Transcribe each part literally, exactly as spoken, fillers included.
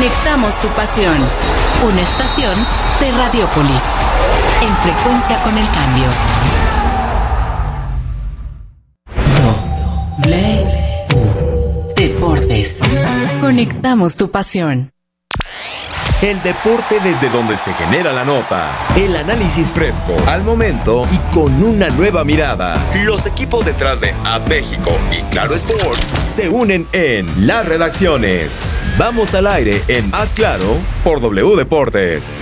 Conectamos tu pasión. Una estación de Radiopolis. En frecuencia con el cambio. W Deportes. Conectamos tu pasión. El deporte desde donde se genera la nota. El análisis fresco, al momento y con una nueva mirada. Los equipos detrás de AS México y Claro Sports se unen en Las Redacciones. Vamos al aire en AS Claro por W Deportes.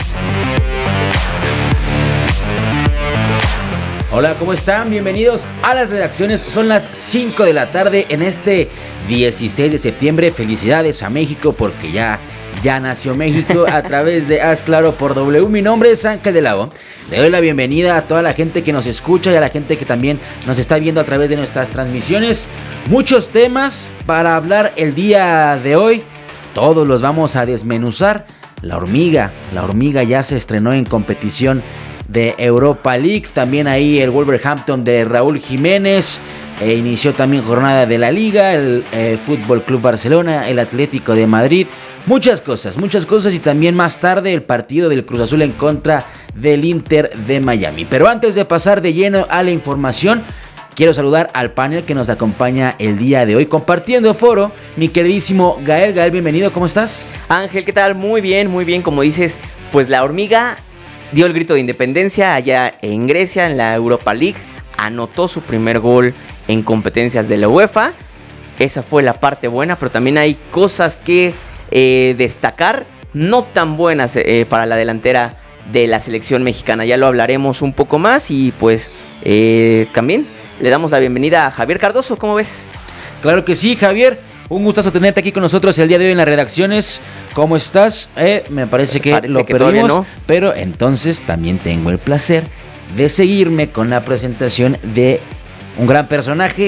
Hola, ¿cómo están? Bienvenidos a Las Redacciones. Son las cinco de la tarde en este dieciséis de septiembre. Felicidades a México porque ya... Ya nació México a través de AS Claro por W. Mi nombre es Ángel de la O. Le doy la bienvenida a toda la gente que nos escucha y a la gente que también nos está viendo a través de nuestras transmisiones. Muchos temas para hablar el día de hoy. Todos los vamos a desmenuzar. La hormiga, la hormiga ya se estrenó en competición de Europa League. También ahí el Wolverhampton de Raúl Jiménez. E inició también jornada de la Liga, el eh, Fútbol Club Barcelona, el Atlético de Madrid. Muchas cosas, muchas cosas y también más tarde el partido del Cruz Azul en contra del Inter de Miami. Pero antes de pasar de lleno a la información, quiero saludar al panel que nos acompaña el día de hoy compartiendo foro. Mi queridísimo Gael, Gael, bienvenido, ¿cómo estás? Ángel, ¿qué tal? Muy bien, muy bien, como dices, pues la hormiga dio el grito de independencia allá en Grecia, en la Europa League. Anotó su primer gol en competencias de la UEFA. Esa fue la parte buena, pero también hay cosas que eh, destacar, no tan buenas eh, para la delantera de la selección mexicana. Ya lo hablaremos un poco más y pues eh, también le damos la bienvenida a Javier Cardoso. ¿Cómo ves? Claro que sí, Javier. Un gustazo tenerte aquí con nosotros el día de hoy en las redacciones. ¿Cómo estás? Eh, me parece que parece lo que perdimos, no. Pero entonces también tengo el placer de seguirme con la presentación de un gran personaje,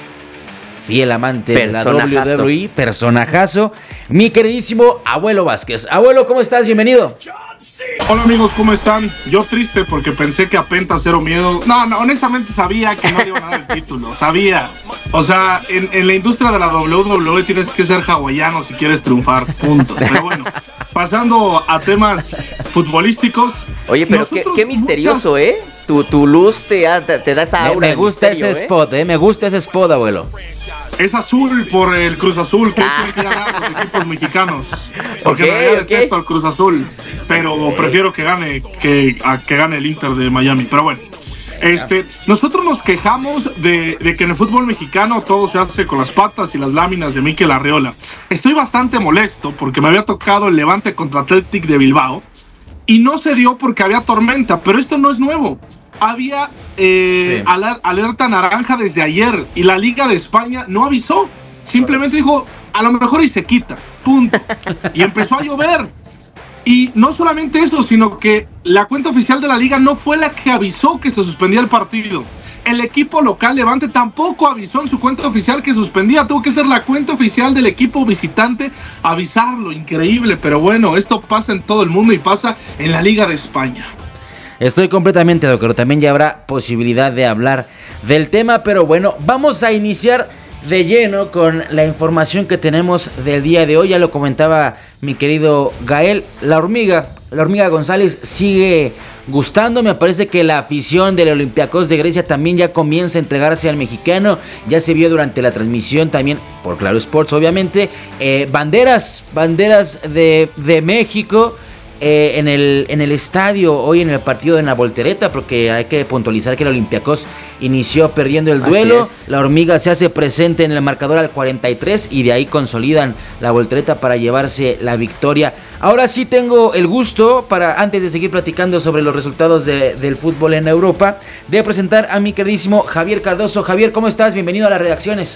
fiel amante de la doble u doble u E, personajazo, mi queridísimo Abuelo Vázquez. Abuelo, ¿cómo estás? Bienvenido. Hola amigos, ¿cómo están? Yo triste porque pensé que a Penta Cero Miedo... No, no, honestamente sabía que no le iban a dar el título, sabía. O sea, en, en la industria de la doble u doble u E tienes que ser hawaiano si quieres triunfar, punto. Pero bueno, pasando a temas futbolísticos... Oye, pero qué, qué misterioso, muchas... ¿eh? Tu, tu luz te, te da esa aura. Me, me gusta misterio, ese ¿eh? spot, ¿eh? Me gusta ese spot, abuelo. Es azul por el Cruz Azul, que ah. tienen que ganar los equipos mexicanos. Porque okay, en realidad okay. detesto al Cruz Azul, pero prefiero que gane que, a que gane el Inter de Miami. Pero bueno, este, nosotros nos quejamos de, de que en el fútbol mexicano todo se hace con las patas y las láminas de Mikel Arriola. Estoy bastante molesto porque me había tocado el Levante contra Athletic de Bilbao y no se dio porque había tormenta, pero esto no es nuevo. Había eh, sí. aler- alerta naranja desde ayer y la Liga de España no avisó. Simplemente dijo, a lo mejor y se quita, punto. Y empezó a llover. Y no solamente eso, sino que la cuenta oficial de la Liga no fue la que avisó que se suspendía el partido. El equipo local Levante tampoco avisó en su cuenta oficial que suspendía. Tuvo que ser la cuenta oficial del equipo visitante avisarlo. Increíble, pero bueno, esto pasa en todo el mundo y pasa en la Liga de España. Estoy completamente de acuerdo. También ya habrá posibilidad de hablar del tema, pero bueno, vamos a iniciar de lleno con la información que tenemos del día de hoy. Ya lo comentaba mi querido Gael, la hormiga, la hormiga González sigue gustando. Me parece que la afición del Olympiacos de Grecia también ya comienza a entregarse al mexicano. Ya se vio durante la transmisión también por Claro Sports, obviamente. Eh, banderas, banderas de, de México. Eh, en, el, en el estadio, hoy en el partido de la Voltereta, porque hay que puntualizar que el Olympiacos inició perdiendo el duelo. La hormiga se hace presente en el marcador al cuarenta y tres y de ahí consolidan la Voltereta para llevarse la victoria. Ahora sí tengo el gusto, para antes de seguir platicando sobre los resultados de, del fútbol en Europa, de presentar a mi queridísimo Javier Cardoso. Javier, ¿cómo estás? Bienvenido a las redacciones.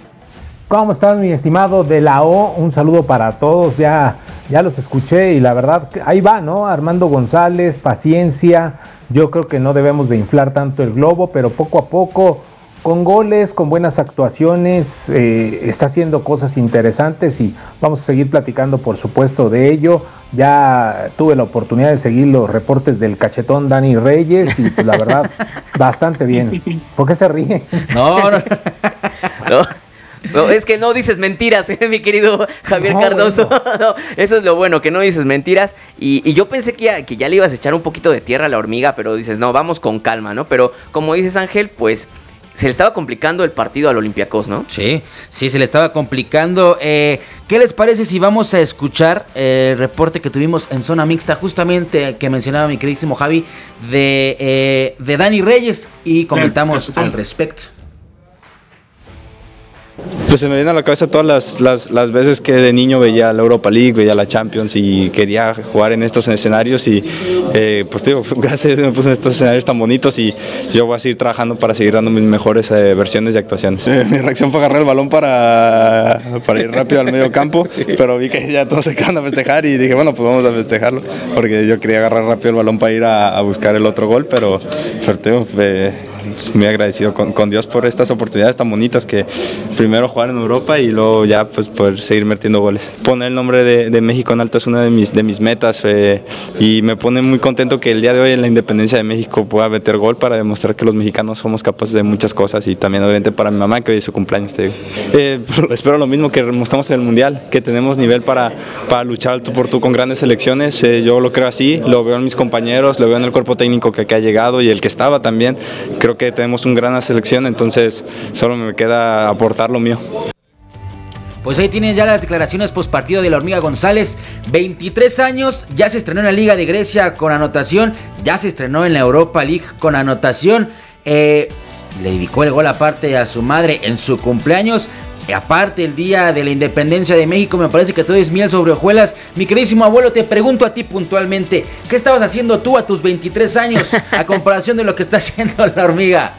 ¿Cómo estás, mi estimado de la O? Un saludo para todos, ya, ya los escuché y la verdad, ahí va, ¿no? Armando González, paciencia, yo creo que no debemos de inflar tanto el globo, pero poco a poco, con goles, con buenas actuaciones, eh, está haciendo cosas interesantes y vamos a seguir platicando, por supuesto, de ello. Ya tuve la oportunidad de seguir los reportes del cachetón Dani Reyes y pues, la verdad, bastante bien. ¿Por qué se ríe? No, no. no. No, es que no dices mentiras, ¿eh, mi querido Javier no, Cardoso? Bueno. No, eso es lo bueno, que no dices mentiras. Y, y yo pensé que ya, que ya le ibas a echar un poquito de tierra a la hormiga, pero dices, no, vamos con calma, ¿no? Pero como dices, Ángel, pues se le estaba complicando el partido al Olympiacos, ¿no? Sí, sí, se le estaba complicando. Eh, ¿Qué les parece si vamos a escuchar eh, el reporte que tuvimos en zona mixta, justamente que mencionaba mi queridísimo Javi, de, eh, de Dani Reyes, y comentamos Bien, al respecto? Pues se me viene a la cabeza todas las, las, las veces que de niño veía la Europa League, veía la Champions y quería jugar en estos escenarios y eh, pues digo, gracias a Dios me puse en estos escenarios tan bonitos y yo voy a seguir trabajando para seguir dando mis mejores eh, versiones y actuaciones. Eh, mi reacción fue agarrar el balón para, para ir rápido al medio campo, pero vi que ya todos se quedan a festejar y dije, bueno, pues vamos a festejarlo, porque yo quería agarrar rápido el balón para ir a, a buscar el otro gol, pero, pero digo, eh, muy agradecido con, con Dios por estas oportunidades tan bonitas, que primero jugar en Europa y luego ya pues poder seguir metiendo goles. Poner el nombre de, de México en alto es una de mis, de mis metas eh, y me pone muy contento que el día de hoy en la independencia de México pueda meter gol para demostrar que los mexicanos somos capaces de muchas cosas, y también obviamente para mi mamá, que hoy es su cumpleaños, te digo. Eh, espero lo mismo, que mostramos en el Mundial, que tenemos nivel para, para luchar tú por tú con grandes selecciones. Eh, yo lo creo así, lo veo en mis compañeros, lo veo en el cuerpo técnico que, que ha llegado y el que estaba también. Creo que tenemos una gran selección, entonces solo me queda aportar lo mío. Pues ahí tienen ya las declaraciones postpartido de la Hormiga González. veintitrés años, ya se estrenó en la Liga de Grecia con anotación, ya se estrenó en la Europa League con anotación. Eh, le dedicó el gol aparte a su madre en su cumpleaños. Aparte, el día de la independencia de México, me parece que todo es miel sobre hojuelas. Mi queridísimo abuelo, te pregunto a ti puntualmente, ¿qué estabas haciendo tú a tus veintitrés años a comparación de lo que está haciendo la Hormiga?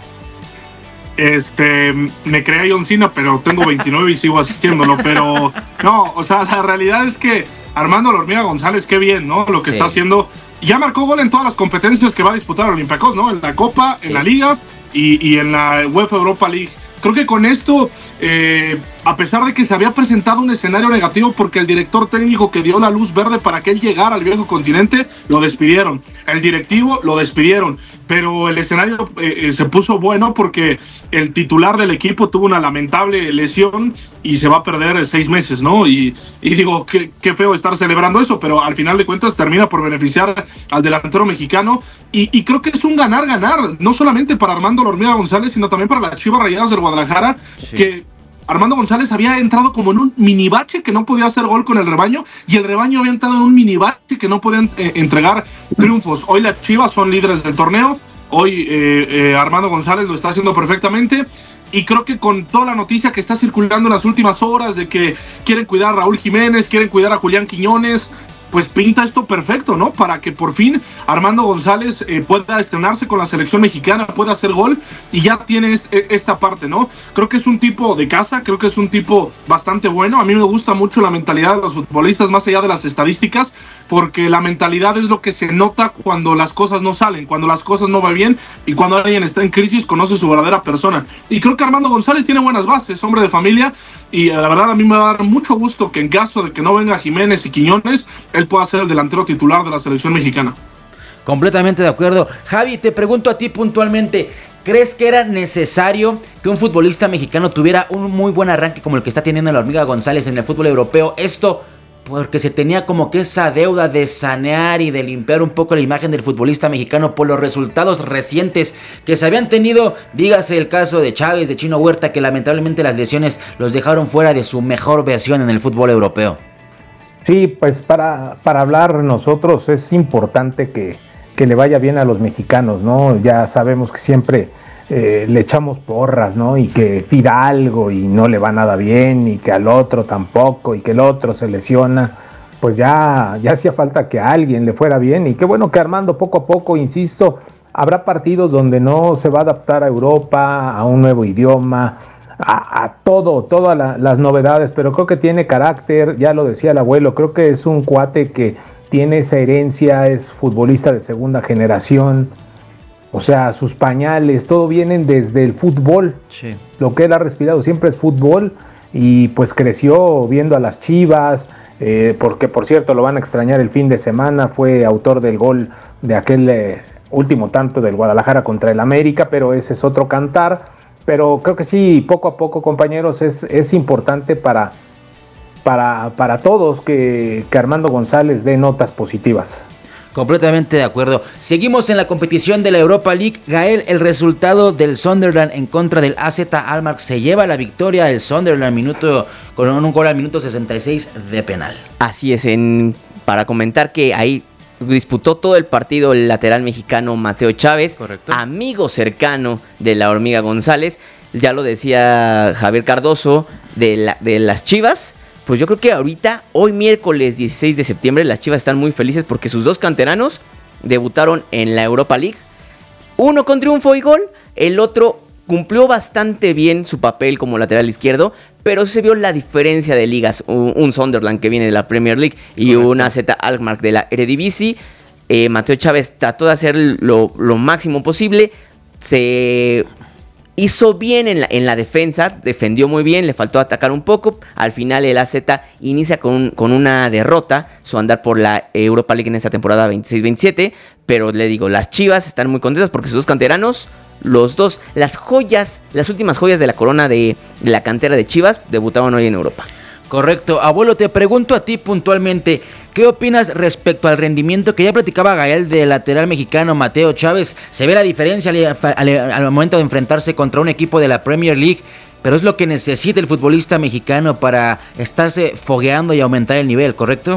Este, me creé John Cena, pero tengo veintinueve y sigo haciéndolo, pero no, o sea, la realidad es que Armando la Hormiga González, qué bien, ¿no? Lo que sí está haciendo, ya marcó gol en todas las competencias que va a disputar el Olympiacos, ¿no? En la Copa, sí, en la Liga y, y en la UEFA Europa League. Creo que con esto, eh, a pesar de que se había presentado un escenario negativo porque el director técnico que dio la luz verde para que él llegara al viejo continente, lo despidieron. El directivo lo despidieron. Pero el escenario eh, se puso bueno porque el titular del equipo tuvo una lamentable lesión y se va a perder seis meses, ¿no? Y, y digo, qué, qué feo estar celebrando eso, pero al final de cuentas termina por beneficiar al delantero mexicano. Y, y creo que es un ganar-ganar, no solamente para Armando la Hormiga González, sino también para las Chivas Rayadas del Guadalajara, sí, que Armando González había entrado como en un mini bache que no podía hacer gol con el rebaño, y el rebaño había entrado en un mini bache que no podían eh, entregar triunfos. Hoy las Chivas son líderes del torneo, hoy eh, eh, Armando González lo está haciendo perfectamente, y creo que con toda la noticia que está circulando en las últimas horas de que quieren cuidar a Raúl Jiménez, quieren cuidar a Julián Quiñones, pues pinta esto perfecto, ¿no? Para que por fin Armando González eh, pueda estrenarse con la selección mexicana, pueda hacer gol, y ya tiene est- esta parte, ¿no? Creo que es un tipo de casa, creo que es un tipo bastante bueno. A mí me gusta mucho la mentalidad de los futbolistas, más allá de las estadísticas, porque la mentalidad es lo que se nota cuando las cosas no salen, cuando las cosas no van bien, y cuando alguien está en crisis conoce su verdadera persona. Y creo que Armando González tiene buenas bases, hombre de familia, y la verdad a mí me va a dar mucho gusto que en caso de que no venga Jiménez y Quiñones, él pueda ser el delantero titular de la selección mexicana. Completamente de acuerdo. Javi, te pregunto a ti puntualmente, ¿crees que era necesario que un futbolista mexicano tuviera un muy buen arranque como el que está teniendo la Hormiga González en el fútbol europeo? Esto porque se tenía como que esa deuda de sanear y de limpiar un poco la imagen del futbolista mexicano por los resultados recientes que se habían tenido. Dígase el caso de Chávez, de Chino Huerta, que lamentablemente las lesiones los dejaron fuera de su mejor versión en el fútbol europeo. Sí, pues para, para hablar nosotros es importante que, que le vaya bien a los mexicanos, ¿no? Ya sabemos que siempre eh, le echamos porras, ¿no? Y que Fidalgo y no le va nada bien, y que al otro tampoco, y que el otro se lesiona. Pues ya, ya hacía falta que a alguien le fuera bien, y qué bueno que Armando poco a poco, insisto, habrá partidos donde no se va a adaptar a Europa, a un nuevo idioma, A, a todo, todas la, las novedades, pero creo que tiene carácter, ya lo decía el abuelo, creo que es un cuate que tiene esa herencia, es futbolista de segunda generación, o sea, sus pañales, todo vienen desde el fútbol, sí. Lo que él ha respirado siempre es fútbol, y pues creció viendo a las Chivas, eh, porque por cierto lo van a extrañar el fin de semana, fue autor del gol de aquel eh, último tanto del Guadalajara contra el América, pero ese es otro cantar. pero creo que sí, poco a poco, compañeros, es, es importante para, para, para todos que, que Armando González dé notas positivas. Completamente de acuerdo. Seguimos en la competición de la Europa League. Gael, el resultado del Sunderland en contra del A Z Alkmaar se lleva la victoria. El Sunderland minuto, con un gol al minuto sesenta y seis de penal. Así es, en, para comentar que ahí disputó todo el partido el lateral mexicano Mateo Chávez. Correcto. Amigo cercano de la Hormiga González. Ya lo decía Javier Cardoso de, la, de las Chivas. Pues yo creo que ahorita, hoy miércoles dieciséis de septiembre, las Chivas están muy felices porque sus dos canteranos debutaron en la Europa League. Uno con triunfo y gol, el otro cumplió bastante bien su papel como lateral izquierdo, pero se vio la diferencia de ligas. Un, un Sunderland que viene de la Premier League y Correcto. un A Z Alkmaar de la Eredivisie. Eh, Mateo Chávez trató de hacer lo, lo máximo posible. Se... hizo bien en la, en la defensa, defendió muy bien, le faltó atacar un poco. Al final el A Z inicia con, con una derrota, su andar por la Europa League en esta temporada veintiséis veintisiete. Pero le digo, las Chivas están muy contentas porque sus dos canteranos, los dos, las joyas, las últimas joyas de la corona de, de la cantera de Chivas, debutaron hoy en Europa. Correcto. Abuelo, te pregunto a ti puntualmente, ¿qué opinas respecto al rendimiento que ya platicaba Gael del lateral mexicano Mateo Chávez? Se ve la diferencia al, al, al momento de enfrentarse contra un equipo de la Premier League, pero es lo que necesita el futbolista mexicano para estarse fogueando y aumentar el nivel, ¿correcto?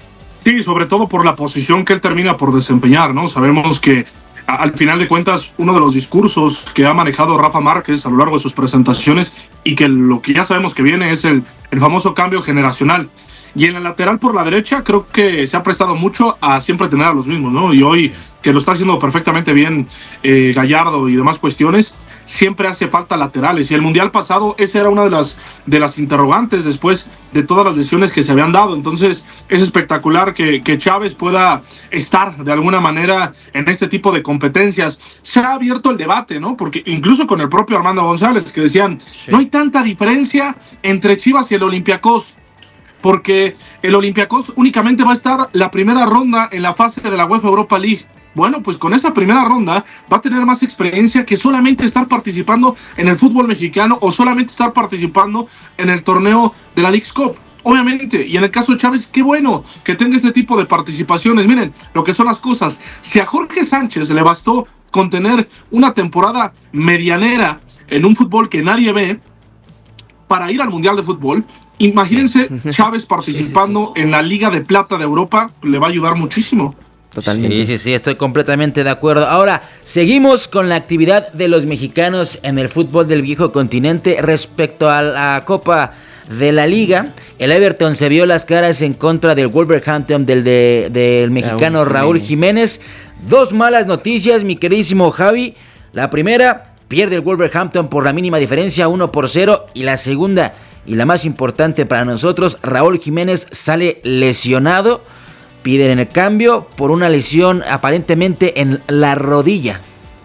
Sí, sobre todo por la posición que él termina por desempeñar, ¿no? Sabemos que al final de cuentas, uno de los discursos que ha manejado Rafa Márquez a lo largo de sus presentaciones y que lo que ya sabemos que viene es el, el famoso cambio generacional. Y en la lateral por la derecha creo que se ha prestado mucho a siempre tener a los mismos, ¿no? Y hoy que lo está haciendo perfectamente bien eh, Gallardo y demás cuestiones, siempre hace falta laterales. Y el Mundial pasado esa era una de las, de las interrogantes después de todas las lesiones que se habían dado. Entonces es espectacular que, que Chávez pueda estar de alguna manera en este tipo de competencias. Se ha abierto el debate, ¿no? Porque incluso con el propio Armando González, que decían, sí, no hay tanta diferencia entre Chivas y el Olympiacos, porque el Olympiacos únicamente va a estar la primera ronda en la fase de la UEFA Europa League. Bueno, pues con esa primera ronda va a tener más experiencia que solamente estar participando en el fútbol mexicano o solamente estar participando en el torneo de la Leagues Cup. Obviamente, y en el caso de Chávez, qué bueno que tenga este tipo de participaciones. Miren lo que son las cosas. Si a Jorge Sánchez le bastó con tener una temporada medianera en un fútbol que nadie ve para ir al Mundial de Fútbol, imagínense Chávez participando sí, sí, sí. en la Liga de Plata de Europa, le va a ayudar muchísimo. Totalmente. Sí, sí, sí, estoy completamente de acuerdo. Ahora, seguimos con la actividad de los mexicanos en el fútbol del viejo continente respecto a la Copa de la Liga. El Everton se vio las caras en contra del Wolverhampton del, de, del mexicano Raúl Jiménez. Raúl Jiménez. Dos malas noticias, mi queridísimo Javi. La primera, pierde el Wolverhampton por la mínima diferencia, uno por cero. Y la segunda, y la más importante para nosotros, Raúl Jiménez sale lesionado. Piden el cambio por una lesión aparentemente en la rodilla.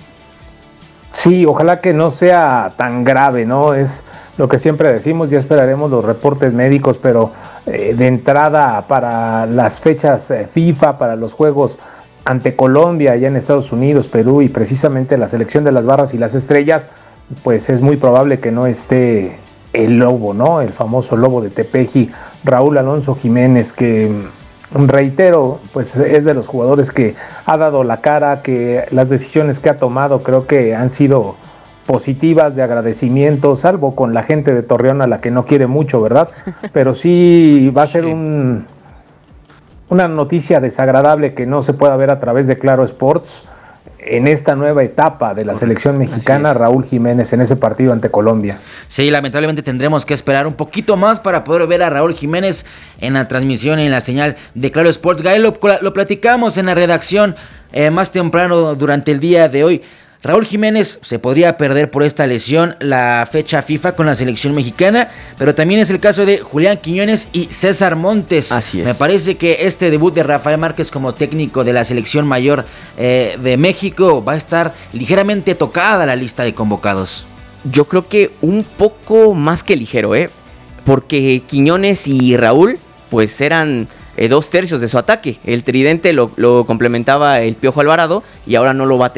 Sí, ojalá que no sea tan grave, ¿no? Es lo que siempre decimos, ya esperaremos los reportes médicos, pero eh, de entrada para las fechas eh, FIFA, para los juegos ante Colombia, allá en Estados Unidos, Perú y precisamente la selección de las barras y las estrellas, pues es muy probable que no esté el lobo, ¿no? El famoso lobo de Tepeji, Raúl Alonso Jiménez, que... reitero, pues es de los jugadores que ha dado la cara, que las decisiones que ha tomado creo que han sido positivas, de agradecimiento, salvo con la gente de Torreón a la que no quiere mucho, ¿verdad? Pero sí va a ser un, una noticia desagradable que no se pueda ver a través de Claro Sports en esta nueva etapa de la selección mexicana, Raúl Jiménez en ese partido ante Colombia. Sí, lamentablemente tendremos que esperar un poquito más para poder ver a Raúl Jiménez en la transmisión y en la señal de Claro Sports. Gael, lo, lo platicamos en la redacción eh, más temprano durante el día de hoy. Raúl Jiménez se podría perder por esta lesión la fecha FIFA con la selección mexicana, pero también es el caso de Julián Quiñones y César Montes. Así es. Me parece que este debut de Rafael Márquez como técnico de la selección mayor eh, de México va a estar ligeramente tocada la lista de convocados. Yo creo que un poco más que ligero, ¿eh? Porque Quiñones y Raúl pues eran... Eh, dos tercios de su ataque. El tridente lo, lo complementaba el Piojo Alvarado y ahora no lo va a tener.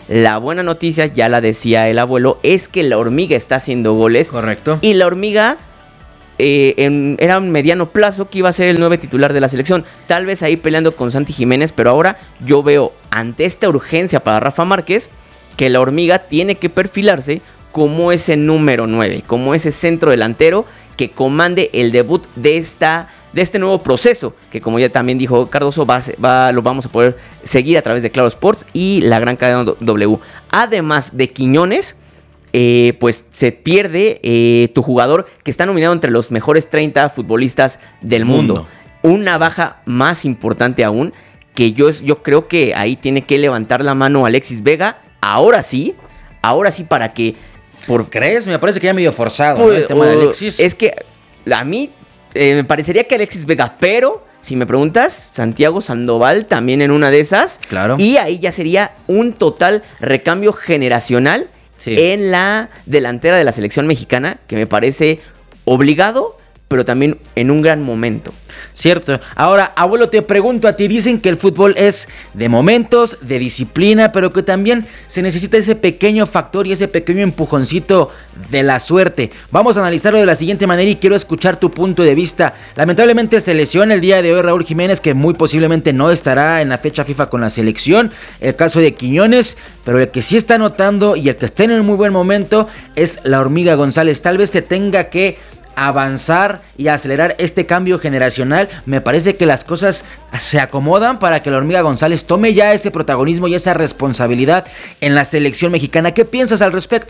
La buena noticia, ya la decía el abuelo, es que la hormiga está haciendo goles. Correcto. Y la hormiga eh, en, era un mediano plazo que iba a ser el nueve titular de la selección. Tal vez ahí peleando con Santi Jiménez, pero ahora yo veo ante esta urgencia para Rafa Márquez que la hormiga tiene que perfilarse como ese número nueve, como ese centro delantero que comande el debut de esta de este nuevo proceso, que como ya también dijo Cardoso, va, va, lo vamos a poder seguir a través de Claro Sports y la gran cadena W. Además de Quiñones, eh, pues se pierde eh, tu jugador que está nominado entre los mejores treinta futbolistas del mundo. mundo. Una baja más importante aún, que yo, yo creo que ahí tiene que levantar la mano Alexis Vega, ahora sí, ahora sí para que... Por... ¿Crees? Me parece que ya medio forzado, pues, ¿no? El tema uh, de Alexis. Es que a mí eh, me parecería que Alexis Vega, pero si me preguntas, Santiago Sandoval también en una de esas. Claro. Y ahí ya sería un total recambio generacional sí. en la delantera de la selección mexicana, que me parece obligado, pero también en un gran momento. Cierto. Ahora, abuelo, te pregunto a ti, dicen que el fútbol es de momentos, de disciplina, pero que también se necesita ese pequeño factor y ese pequeño empujoncito de la suerte. Vamos a analizarlo de la siguiente manera y quiero escuchar tu punto de vista. Lamentablemente se lesiona el día de hoy Raúl Jiménez, que muy posiblemente no estará en la fecha FIFA con la selección. El caso de Quiñones, pero el que sí está anotando y el que está en un muy buen momento es la Hormiga González. Tal vez se tenga que avanzar y acelerar este cambio generacional. Me parece que las cosas se acomodan para que la Hormiga González tome ya ese protagonismo y esa responsabilidad en la selección mexicana. ¿Qué piensas al respecto?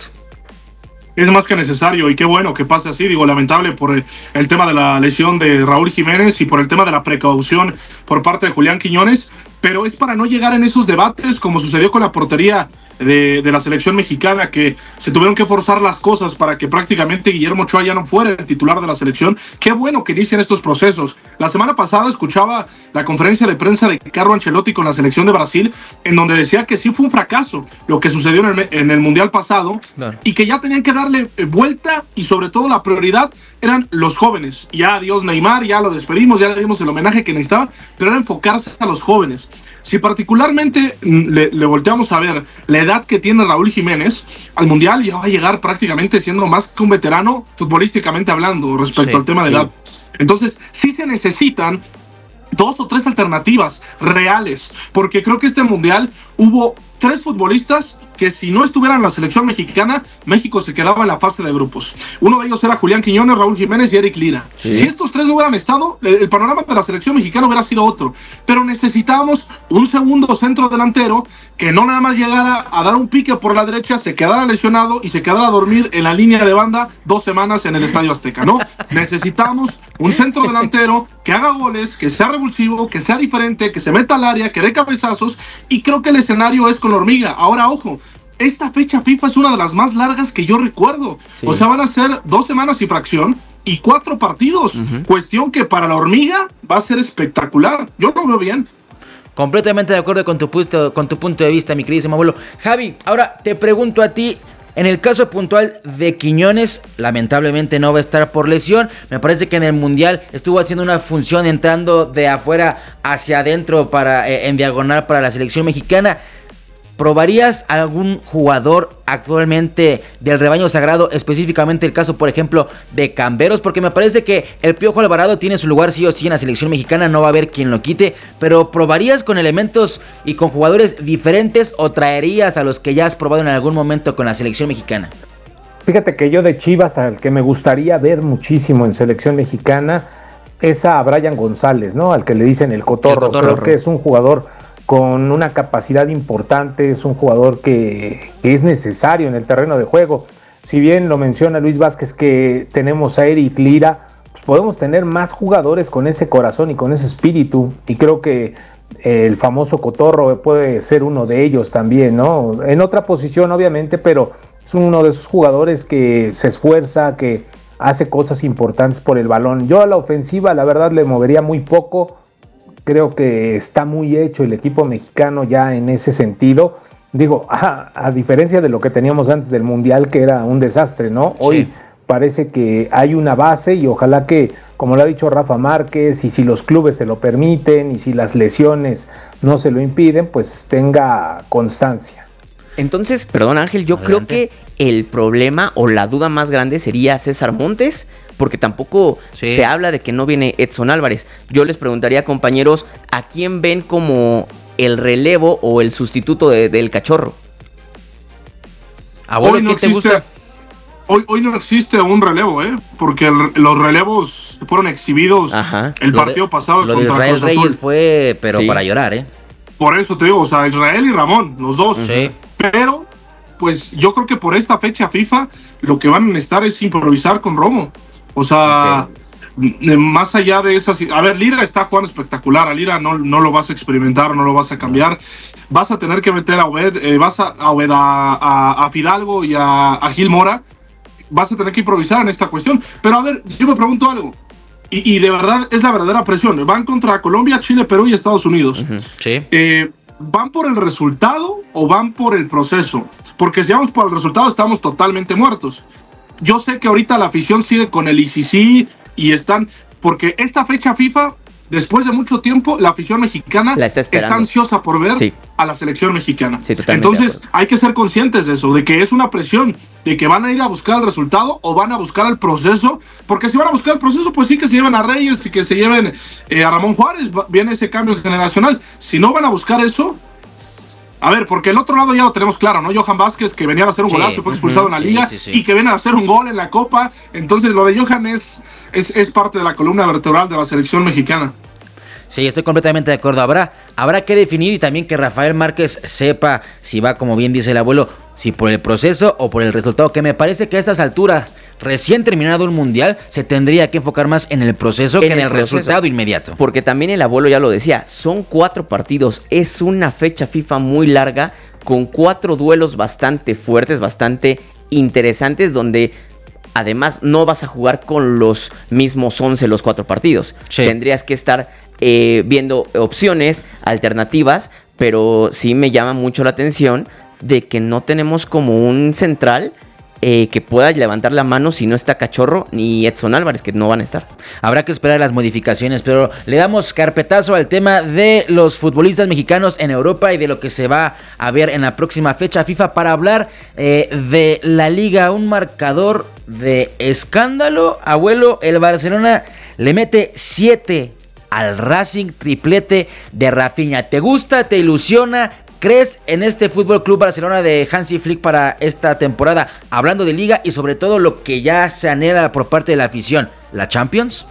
Es más que necesario y qué bueno que pase así. Digo, lamentable por el, el tema de la lesión de Raúl Jiménez y por el tema de la precaución por parte de Julián Quiñones, pero es para no llegar en esos debates como sucedió con la portería De, de la selección mexicana, que se tuvieron que forzar las cosas para que prácticamente Guillermo Ochoa ya no fuera el titular de la selección. Qué bueno que inician estos procesos. La semana pasada escuchaba la conferencia de prensa de Carlo Ancelotti con la selección de Brasil, en donde decía que sí fue un fracaso lo que sucedió en el, en el Mundial pasado, claro, y que ya tenían que darle vuelta y sobre todo la prioridad eran los jóvenes. Ya adiós Neymar, ya lo despedimos, ya le dimos el homenaje que necesitaba, pero era enfocarse a los jóvenes. Si particularmente le, le volteamos a ver la edad que tiene Raúl Jiménez, al Mundial ya va a llegar prácticamente siendo más que un veterano futbolísticamente hablando respecto sí, al tema de sí. edad. Entonces, sí se necesitan dos o tres alternativas reales, porque creo que este Mundial hubo tres futbolistas que si no estuvieran en la selección mexicana, México se quedaba en la fase de grupos. Uno de ellos era Julián Quiñones, Raúl Jiménez y Eric Lira. ¿Sí? Si estos tres no hubieran estado, el panorama de la selección mexicana hubiera sido otro. Pero necesitábamos un segundo centro delantero que no nada más llegara a dar un pique por la derecha, se quedara lesionado y se quedara a dormir en la línea de banda dos semanas en el Estadio Azteca, ¿no? Necesitamos un centro delantero que haga goles, que sea revulsivo, que sea diferente, que se meta al área, que dé cabezazos, y creo que el escenario es con la Hormiga. Ahora, ojo, esta fecha FIFA es una de las más largas que yo recuerdo. Sí. O sea, van a ser dos semanas y fracción y cuatro partidos. Uh-huh. Cuestión que para la Hormiga va a ser espectacular. Yo lo veo bien. Completamente de acuerdo con tu, punto, con tu punto de vista, mi queridísimo abuelo. Javi, ahora te pregunto a ti. En el caso puntual de Quiñones, lamentablemente no va a estar por lesión. Me parece que en el Mundial estuvo haciendo una función entrando de afuera hacia adentro para, eh, en diagonal para la selección mexicana. ¿Probarías algún jugador actualmente del rebaño sagrado? Específicamente el caso, por ejemplo, de Camberos, porque me parece que el Piojo Alvarado tiene su lugar sí o sí en la selección mexicana, no va a haber quien lo quite, pero ¿probarías con elementos y con jugadores diferentes o traerías a los que ya has probado en algún momento con la selección mexicana? Fíjate que yo de Chivas, al que me gustaría ver muchísimo en selección mexicana, es a Brian González, ¿no? Al que le dicen el Cotorro. El Cotorro. Creo que es un jugador con una capacidad importante, es un jugador que, que es necesario en el terreno de juego. Si bien lo menciona Luis Vázquez que tenemos a Eric Lira, pues podemos tener más jugadores con ese corazón y con ese espíritu, y creo que el famoso Cotorro puede ser uno de ellos también, ¿no? En otra posición obviamente, pero es uno de esos jugadores que se esfuerza, que hace cosas importantes por el balón. Yo a la ofensiva la verdad le movería muy poco. Creo que está muy hecho el equipo mexicano ya en ese sentido. Digo, a, a diferencia de lo que teníamos antes del Mundial, que era un desastre, ¿no? Hoy sí parece que hay una base y ojalá que, como lo ha dicho Rafa Márquez, y si los clubes se lo permiten y si las lesiones no se lo impiden, pues tenga constancia. Entonces, perdón Ángel, yo Adelante. creo que el problema o la duda más grande sería César Montes, porque tampoco sí. se habla de que no viene Edson Álvarez. Yo les preguntaría, compañeros, ¿a quién ven como el relevo o el sustituto de, del Cachorro? Abuelo, ¿qué no te existe, gusta? Hoy, hoy no existe un relevo, ¿eh? Porque el, los relevos fueron exhibidos Ajá. el lo partido de, pasado lo contra de Israel Cruz Azul. Reyes fue, pero sí. para llorar, ¿eh? Por eso te digo, o sea, Israel y Ramón, los dos. Sí. Pero, pues yo creo que por esta fecha FIFA, lo que van a necesitar es improvisar con Romo. O sea, okay. más allá de esas... A ver, Lira está jugando espectacular. A Lira no, no lo vas a experimentar, no lo vas a cambiar. Vas a tener que meter a Obed, eh, vas a, a, Obed a, a, a Fidalgo y a, a Gil Mora. Vas a tener que improvisar en esta cuestión. Pero a ver, yo me pregunto algo. Y, y de verdad, es la verdadera presión. Van contra Colombia, Chile, Perú y Estados Unidos. Uh-huh. Sí. Eh, ¿Van por el resultado o van por el proceso? Porque si vamos por el resultado, estamos totalmente muertos. Yo sé que ahorita la afición sigue con el I C C y están... Porque esta fecha FIFA, después de mucho tiempo, la afición mexicana la está, está ansiosa por ver sí. a la selección mexicana. Sí, Entonces, hay que ser conscientes de eso, de que es una presión, de que van a ir a buscar el resultado o van a buscar el proceso. Porque si van a buscar el proceso, pues sí que se lleven a Reyes y que se lleven eh, a Ramón Juárez. Viene ese cambio generacional. Si no van a buscar eso... A ver, porque el otro lado ya lo tenemos claro, ¿no? Johan Vázquez, que venía a hacer un sí, golazo y fue expulsado uh-huh, en la sí, liga, sí, sí. y que viene a hacer un gol en la Copa. Entonces, lo de Johan es, es, es parte de la columna vertebral de la selección mexicana. Sí, estoy completamente de acuerdo. Habrá, habrá que definir y también que Rafael Márquez sepa si va, como bien dice el abuelo, si por el proceso o por el resultado, que me parece que a estas alturas, recién terminado un mundial, se tendría que enfocar más en el proceso en que en el, el resultado inmediato. Porque también el abuelo ya lo decía, son cuatro partidos, es una fecha FIFA muy larga, con cuatro duelos bastante fuertes, bastante interesantes, donde... Además, no vas a jugar con los mismos once los cuatro partidos. Sí. Tendrías que estar eh, viendo opciones, alternativas, pero sí me llama mucho la atención de que no tenemos como un central eh, que pueda levantar la mano si no está Cachorro ni Edson Álvarez, que no van a estar. Habrá que esperar las modificaciones, pero le damos carpetazo al tema de los futbolistas mexicanos en Europa y de lo que se va a ver en la próxima fecha FIFA para hablar eh, de la Liga, un marcador de escándalo. Abuelo, el Barcelona le mete siete al Racing, triplete de Rafinha. ¿Te gusta? ¿Te ilusiona? ¿Crees en este Fútbol Club Barcelona de Hansi Flick para esta temporada? Hablando de Liga y sobre todo lo que ya se anhela por parte de la afición, ¿la Champions?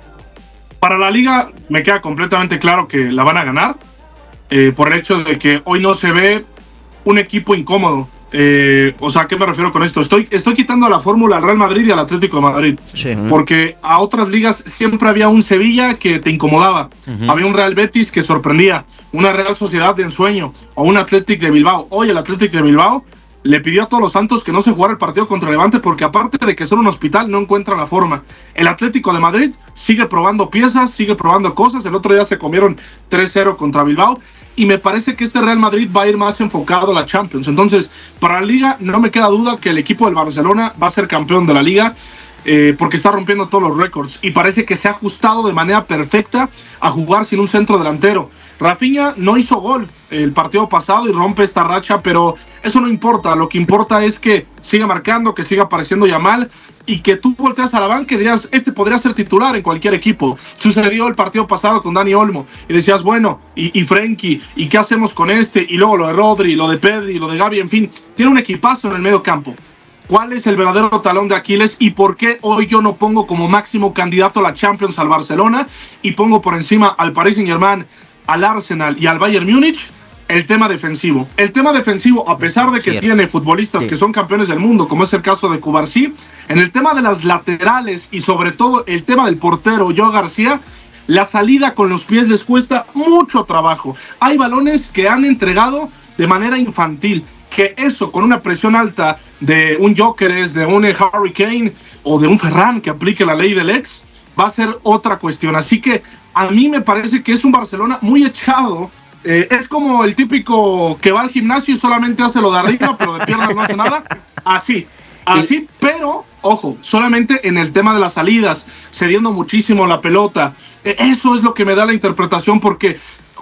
Para la Liga me queda completamente claro que la van a ganar, eh, por el hecho de que hoy no se ve un equipo incómodo. Eh, o sea, ¿a qué me refiero con esto? Estoy, estoy quitando la fórmula al Real Madrid y al Atlético de Madrid. Sí. Porque a otras ligas siempre había un Sevilla que te incomodaba. Uh-huh. Había un Real Betis que sorprendía. Una Real Sociedad de ensueño. O un Athletic de Bilbao. Hoy el Athletic de Bilbao le pidió a todos los santos que no se jugara el partido contra Levante porque aparte de que son un hospital no encuentran la forma. El Atlético de Madrid sigue probando piezas, sigue probando cosas. El otro día se comieron tres cero contra Bilbao. Y me parece que este Real Madrid va a ir más enfocado a la Champions. Entonces, para la Liga no me queda duda que el equipo del Barcelona va a ser campeón de la Liga. Eh, porque está rompiendo todos los récords. Y parece que se ha ajustado de manera perfecta a jugar sin un centro delantero. Rafinha no hizo gol el partido pasado y rompe esta racha, pero eso no importa. Lo que importa es que siga marcando, que siga apareciendo Yamal y que tú volteas a la banca y dirías, este podría ser titular en cualquier equipo. Sucedió el partido pasado con Dani Olmo y decías, bueno, y, y Frenkie, ¿y qué hacemos con este? Y luego lo de Rodri, lo de Pedri, lo de Gavi, en fin, tiene un equipazo en el medio campo. ¿Cuál es el verdadero talón de Aquiles y por qué hoy yo no pongo como máximo candidato a la Champions al Barcelona y pongo por encima al Paris Saint-Germain, al Arsenal y al Bayern Múnich? El tema defensivo. El tema defensivo, a pesar de que Cierto. tiene futbolistas sí. que son campeones del mundo, como es el caso de Cubarsí, en el tema de las laterales y sobre todo el tema del portero Joao García, la salida con los pies les cuesta mucho trabajo. Hay balones que han entregado de manera infantil, que eso con una presión alta de un Gyökeres, de un Harry Kane o de un Ferran que aplique la ley del ex, va a ser otra cuestión. Así que a mí me parece que es un Barcelona muy echado. Eh, es como el típico que va al gimnasio y solamente hace lo de arriba, pero de piernas no hace nada. Así, así, pero, ojo, solamente en el tema de las salidas, cediendo muchísimo la pelota. Eh, eso es lo que me da la interpretación, porque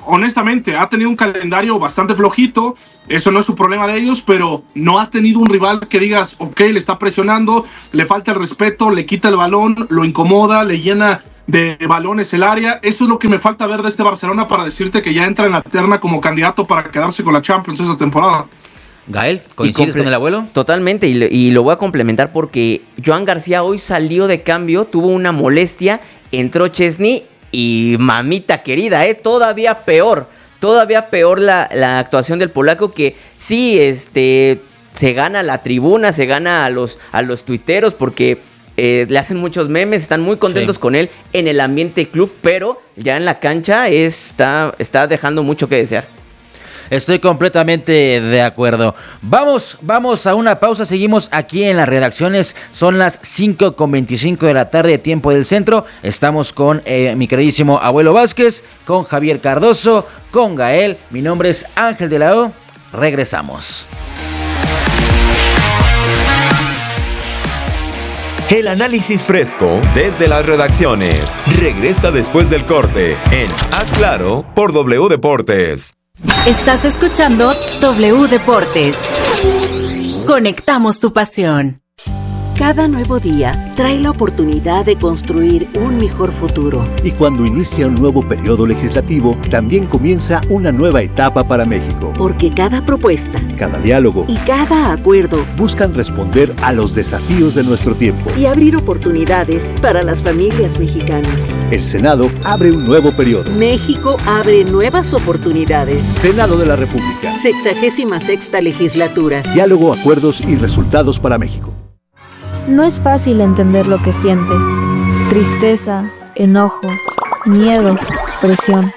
honestamente, ha tenido un calendario bastante flojito. Eso no es un problema de ellos, pero no ha tenido un rival que digas, ok, le está presionando, le falta el respeto, le quita el balón, lo incomoda, le llena de balones el área. Eso es lo que me falta ver de este Barcelona para decirte que ya entra en la terna como candidato para quedarse con la Champions esta temporada. Gael, ¿coincides con el abuelo? Totalmente, y, y lo voy a complementar porque Joan García hoy salió de cambio, tuvo una molestia, entró Chesney y mamita querida, ¿eh? Todavía peor, todavía peor la, la actuación del polaco, que sí, este, se gana la tribuna, se gana a los, a los tuiteros porque eh, le hacen muchos memes, están muy contentos sí. con él en el ambiente club, pero ya en la cancha está, está dejando mucho que desear. Estoy completamente de acuerdo. Vamos, vamos a una pausa. Seguimos aquí en las redacciones. Son las cinco con veinticinco de la tarde, tiempo del centro. Estamos con eh, mi queridísimo Abuelo Vázquez, con Javier Cardoso, con Gael. Mi nombre es Ángel de la O. Regresamos. El análisis fresco desde las redacciones. Regresa después del corte en Haz Claro por W Deportes. Estás escuchando W Deportes. Conectamos tu pasión. Cada nuevo día trae la oportunidad de construir un mejor futuro. Y cuando inicia un nuevo periodo legislativo, también comienza una nueva etapa para México. Porque cada propuesta, cada diálogo y cada acuerdo buscan responder a los desafíos de nuestro tiempo y abrir oportunidades para las familias mexicanas. El Senado abre un nuevo periodo. México abre nuevas oportunidades. Senado de la República. Sexagésima sexta legislatura. Diálogo, acuerdos y resultados para México. No es fácil entender lo que sientes. Tristeza, enojo, miedo, presión.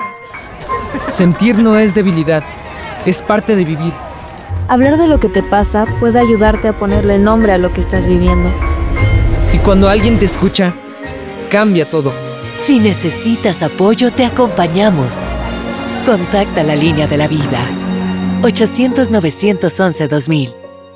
Sentir no es debilidad, es parte de vivir. Hablar de lo que te pasa puede ayudarte a ponerle nombre a lo que estás viviendo. Y cuando alguien te escucha, cambia todo. Si necesitas apoyo, te acompañamos. Contacta la línea de la vida. ochocientos, novecientos once, dos mil.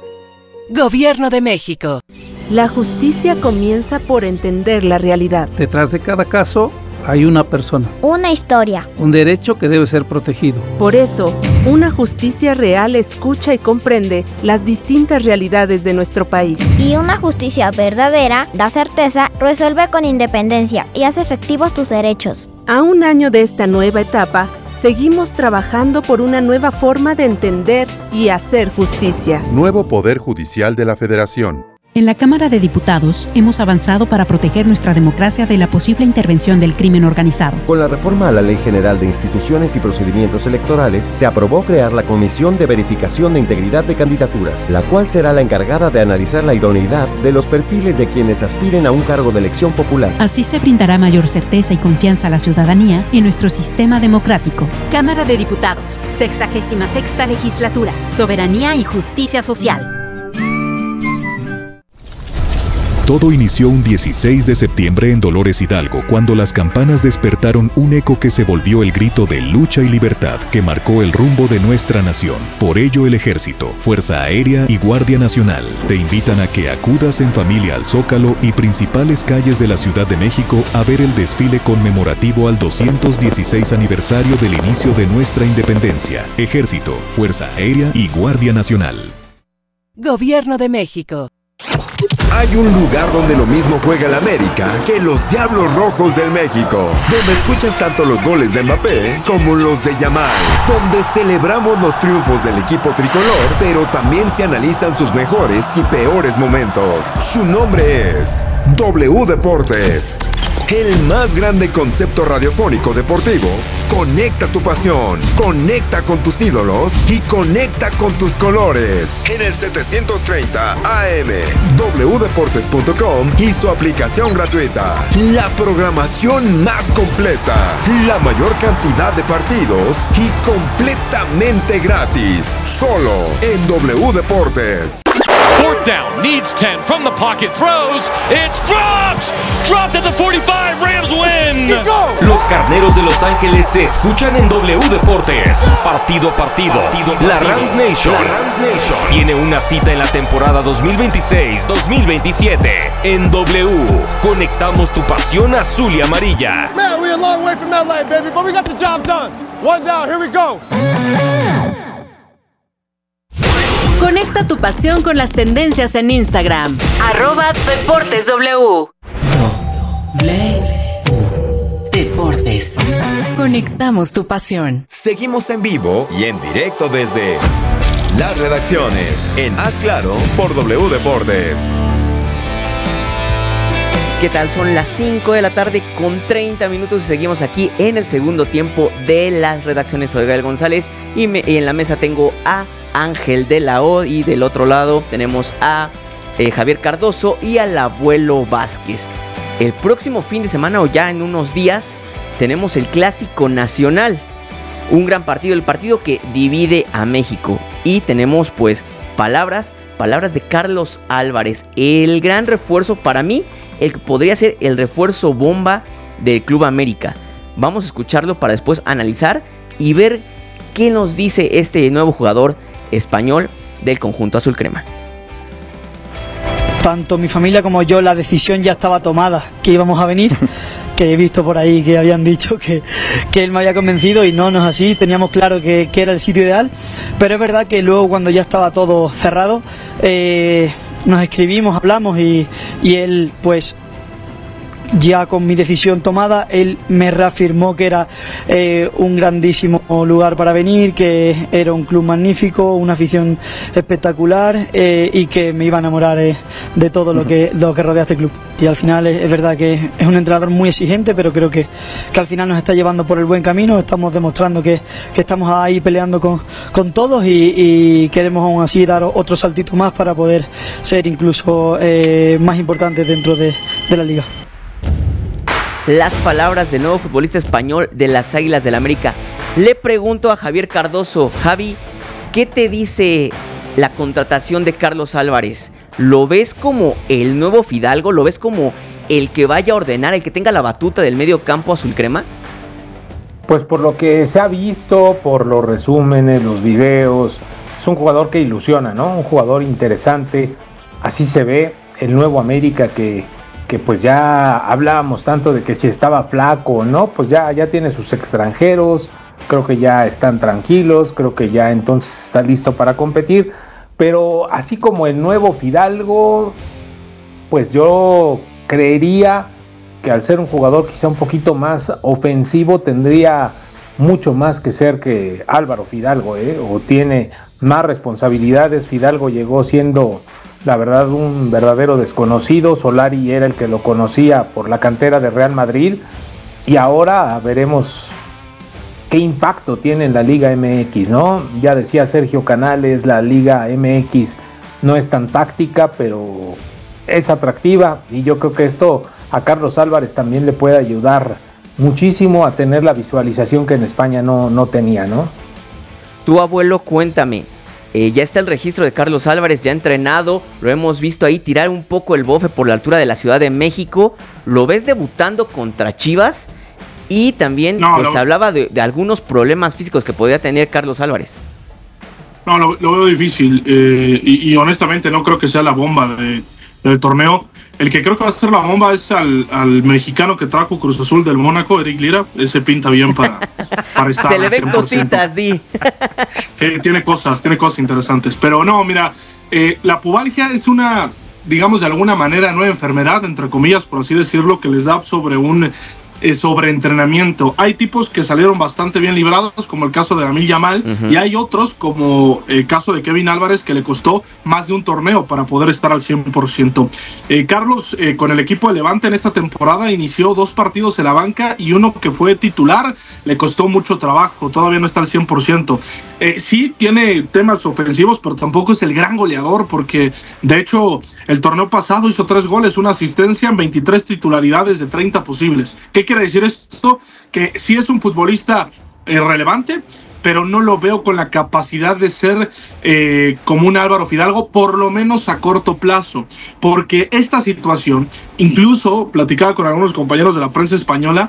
Gobierno de México. La justicia comienza por entender la realidad. Detrás de cada caso hay una persona. Una historia. Un derecho que debe ser protegido. Por eso, una justicia real escucha y comprende las distintas realidades de nuestro país. Y una justicia verdadera da certeza, resuelve con independencia y hace efectivos tus derechos. A un año de esta nueva etapa, seguimos trabajando por una nueva forma de entender y hacer justicia. Nuevo Poder Judicial de la Federación. En la Cámara de Diputados hemos avanzado para proteger nuestra democracia de la posible intervención del crimen organizado. Con la reforma a la Ley General de Instituciones y Procedimientos Electorales, se aprobó crear la Comisión de Verificación de Integridad de Candidaturas, la cual será la encargada de analizar la idoneidad de los perfiles de quienes aspiren a un cargo de elección popular. Así se brindará mayor certeza y confianza a la ciudadanía en nuestro sistema democrático. Cámara de Diputados, sexagésima sexta legislatura, soberanía y justicia social. Todo inició un dieciséis de septiembre en Dolores Hidalgo, cuando las campanas despertaron un eco que se volvió el grito de lucha y libertad que marcó el rumbo de nuestra nación. Por ello, el Ejército, Fuerza Aérea y Guardia Nacional te invitan a que acudas en familia al Zócalo y principales calles de la Ciudad de México a ver el desfile conmemorativo al doscientos dieciséis aniversario del inicio de nuestra independencia. Ejército, Fuerza Aérea y Guardia Nacional. Gobierno de México. Hay un lugar donde lo mismo juega el América que los Diablos Rojos del México, donde escuchas tanto los goles de Mbappé como los de Yamal, donde celebramos los triunfos del equipo tricolor, pero también se analizan sus mejores y peores momentos. Su nombre es W Deportes. El más grande concepto radiofónico deportivo. Conecta tu pasión, conecta con tus ídolos y conecta con tus colores. En el setecientos treinta A M, w deportes punto com y su aplicación gratuita. La programación más completa, la mayor cantidad de partidos y completamente gratis. Solo en W Deportes. Fourth down, needs ten, from the pocket, throws, it's dropped! Dropped at the forty-five, Rams win! Los Carneros de Los Ángeles se escuchan en W Deportes. Partido a partido, partido, partido. La Rams Nation, la Rams Nation tiene una cita en la temporada dos mil veintiséis dos mil veintisiete. En W, conectamos tu pasión azul y amarilla. Man, we're a long way from L A, baby, but we got the job done. One down, here we go. Conecta tu pasión con las tendencias en Instagram. Arroba Deportes W. Deportes. Conectamos tu pasión. Seguimos en vivo y en directo desde las redacciones en Haz Claro por W Deportes. ¿Qué tal? Son las cinco de la tarde con treinta minutos y seguimos aquí en el segundo tiempo de las redacciones. Soy Gael González y, me, y en la mesa tengo a Ángel de la O y del otro lado tenemos a eh, Javier Cardoso y al Abuelo Vázquez. El próximo fin de semana o ya en unos días tenemos el Clásico Nacional, un gran partido, el partido que divide a México, y tenemos pues palabras, palabras de Carlos Álvarez, el gran refuerzo para mí, el que podría ser el refuerzo bomba del Club América. Vamos a escucharlo para después analizar y ver qué nos dice este nuevo jugador español del conjunto azul crema. Tanto mi familia como yo, la decisión ya estaba tomada, que íbamos a venir, que he visto por ahí que habían dicho que, que él me había convencido y no, no es así, teníamos claro que, que era el sitio ideal, pero es verdad que luego cuando ya estaba todo cerrado, eh, nos escribimos, hablamos y, y él pues ya con mi decisión tomada, él me reafirmó que era eh, un grandísimo lugar para venir, que era un club magnífico, una afición espectacular eh, y que me iba a enamorar eh, de todo lo que, lo que rodea este club. Y al final es, es verdad que es un entrenador muy exigente, pero creo que, que al final nos está llevando por el buen camino, estamos demostrando que, que estamos ahí peleando con, con todos y, y queremos aún así dar otro saltito más para poder ser incluso eh, más importantes dentro de, de la liga. Las palabras del nuevo futbolista español de las Águilas del América. Le pregunto a Javier Cardoso, Javi, ¿qué te dice la contratación de Carlos Álvarez? ¿Lo ves como el nuevo Fidalgo? ¿Lo ves como el que vaya a ordenar, el que tenga la batuta del medio campo azul crema? Pues por lo que se ha visto, por los resúmenes, los videos, es un jugador que ilusiona, ¿no? Un jugador interesante, así se ve el nuevo América que... que pues ya hablábamos tanto de que si estaba flaco o no, pues ya, ya tiene sus extranjeros, creo que ya están tranquilos, creo que ya entonces está listo para competir, pero así como el nuevo Fidalgo, pues yo creería que al ser un jugador quizá un poquito más ofensivo tendría mucho más que ser que Álvaro Fidalgo, ¿eh? O tiene más responsabilidades. Fidalgo llegó siendo... la verdad, un verdadero desconocido. Solari era el que lo conocía por la cantera de Real Madrid. Y ahora veremos qué impacto tiene en la Liga M X, ¿no? Ya decía Sergio Canales, la Liga M X no es tan táctica, pero es atractiva. Y yo creo que esto a Carlos Álvarez también le puede ayudar muchísimo a tener la visualización que en España no, no tenía, ¿no? Tu abuelo, cuéntame. Eh, ya está el registro de Carlos Álvarez, ya entrenado, lo hemos visto ahí tirar un poco el bofe por la altura de la Ciudad de México. ¿Lo ves debutando contra Chivas? Y también no, pues, lo... se hablaba de, de algunos problemas físicos que podría tener Carlos Álvarez. No, lo, lo veo difícil eh, y, y honestamente no creo que sea la bomba de, del torneo. El que creo que va a ser la bomba es al, al mexicano que trajo Cruz Azul del Mónaco, Eric Lira. Ese pinta bien para, para estar. Se le ven cositas, Di. Eh, tiene cosas, tiene cosas interesantes. Pero no, mira, eh, la pubalgia es una, digamos de alguna manera, nueva enfermedad, entre comillas, por así decirlo, que les da sobre un eh, sobreentrenamiento. Hay tipos que salieron bastante bien librados, como el caso de Lamine Yamal, uh-huh. y hay otros, como el caso de Kevin Álvarez, que le costó más de un torneo para poder estar al cien por ciento. Eh, Carlos, eh, con el equipo de Levante en esta temporada, inició dos partidos en la banca y uno que fue titular, le costó mucho trabajo, todavía no está al cien por ciento. Eh, sí tiene temas ofensivos, pero tampoco es el gran goleador, porque de hecho el torneo pasado hizo tres goles, una asistencia en veintitrés titularidades de treinta posibles. ¿Qué quiere decir esto? Que sí es un futbolista eh, relevante, pero no lo veo con la capacidad de ser eh, como un Álvaro Fidalgo, por lo menos a corto plazo, porque esta situación, incluso platicaba con algunos compañeros de la prensa española,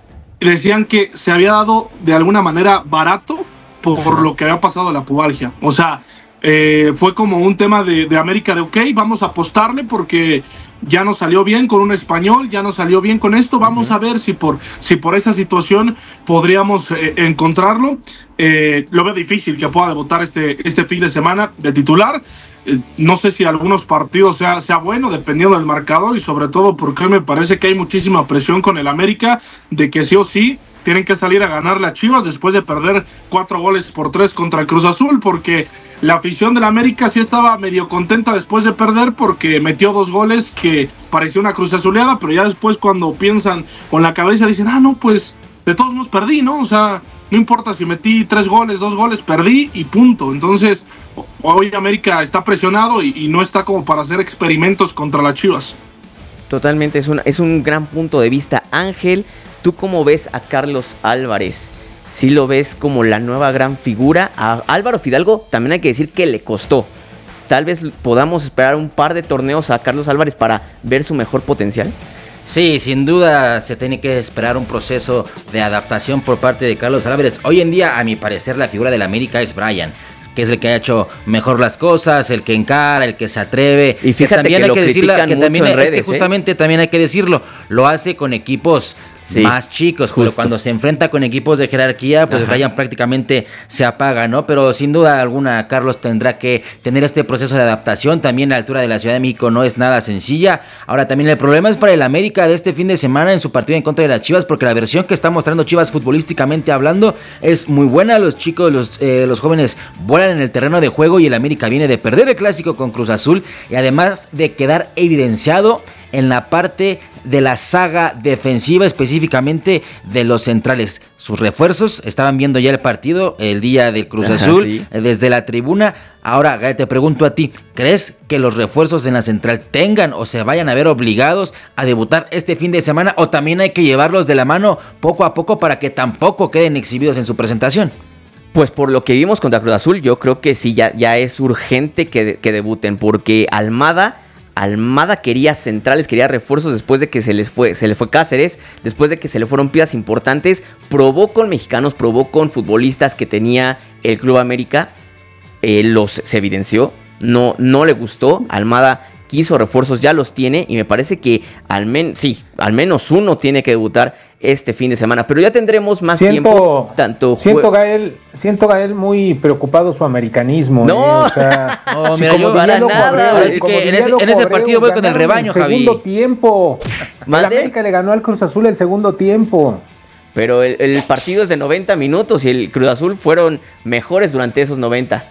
decían que se había dado de alguna manera barato por Ajá. lo que había pasado de la pubalgia. O sea, eh, fue como un tema de, de América de ok, vamos a apostarle porque ya nos salió bien con un español, ya nos salió bien con esto, vamos uh-huh. a ver si por, si por esa situación podríamos eh, encontrarlo. Eh, lo veo difícil que pueda debutar este, este fin de semana de titular. Eh, no sé si algunos partidos sea, sea bueno, dependiendo del marcador, y sobre todo porque me parece que hay muchísima presión con el América de que sí o sí tienen que salir a ganarle a Chivas después de perder cuatro goles por tres contra el Cruz Azul, porque la afición del América sí estaba medio contenta después de perder porque metió dos goles que pareció una Cruz Azuleada, pero ya después cuando piensan con la cabeza dicen, ah, no, pues de todos modos perdí, ¿no? O sea, no importa si metí tres goles, dos goles, perdí y punto. Entonces, hoy América está presionado y, y no está como para hacer experimentos contra las Chivas. Totalmente, es un, es un gran punto de vista. Ángel, ¿tú cómo ves a Carlos Álvarez? ¿Sí lo ves como la nueva gran figura? A Álvaro Fidalgo también hay que decir que le costó. Tal vez podamos esperar un par de torneos a Carlos Álvarez para ver su mejor potencial. Sí, sin duda se tiene que esperar un proceso de adaptación por parte de Carlos Álvarez. Hoy en día, a mi parecer, la figura del América es Brian, que es el que ha hecho mejor las cosas, el que encara, el que se atreve. Y fíjate que también que hay lo que decirlo, critican que mucho también en es redes, que justamente ¿eh? también hay que decirlo, lo hace con equipos sí, más chicos, justo. Pero cuando se enfrenta con equipos de jerarquía, pues Ajá. Brian prácticamente se apaga, ¿no? Pero sin duda alguna, Carlos tendrá que tener este proceso de adaptación. También la altura de la Ciudad de México no es nada sencilla. Ahora también el problema es para el América de este fin de semana en su partido en contra de las Chivas, porque la versión que está mostrando Chivas futbolísticamente hablando es muy buena. Los chicos, los, eh, los jóvenes vuelan en el terreno de juego y el América viene de perder el clásico con Cruz Azul y además de quedar evidenciado en la parte de la saga defensiva, específicamente de los centrales. Sus refuerzos estaban viendo ya el partido el día del Cruz Azul, sí. desde la tribuna. Ahora, te pregunto a ti, ¿crees que los refuerzos en la central tengan o se vayan a ver obligados a debutar este fin de semana, o también hay que llevarlos de la mano poco a poco para que tampoco queden exhibidos en su presentación? Pues por lo que vimos contra Cruz Azul, yo creo que sí, ya, ya es urgente que, que debuten, porque Almada... Almada quería centrales, quería refuerzos después de que se les fue, se le fue Cáceres, después de que se le fueron piezas importantes, probó con mexicanos, probó con futbolistas que tenía el Club América, eh, los se evidenció, no, no le gustó. Almada quiso refuerzos, ya los tiene, y me parece que al, men- sí, al menos uno tiene que debutar este fin de semana, pero ya tendremos más siento, tiempo. Tanto siento, jue- Gael, siento Gael muy preocupado su americanismo. No, ¿eh? O sea, no mira, yo para nada. Correo, es que en ese, en ese partido voy con el rebaño, el Javi. Segundo tiempo. El América le ganó al Cruz Azul el segundo tiempo. Pero el, el partido es de noventa minutos y el Cruz Azul fueron mejores durante esos noventa.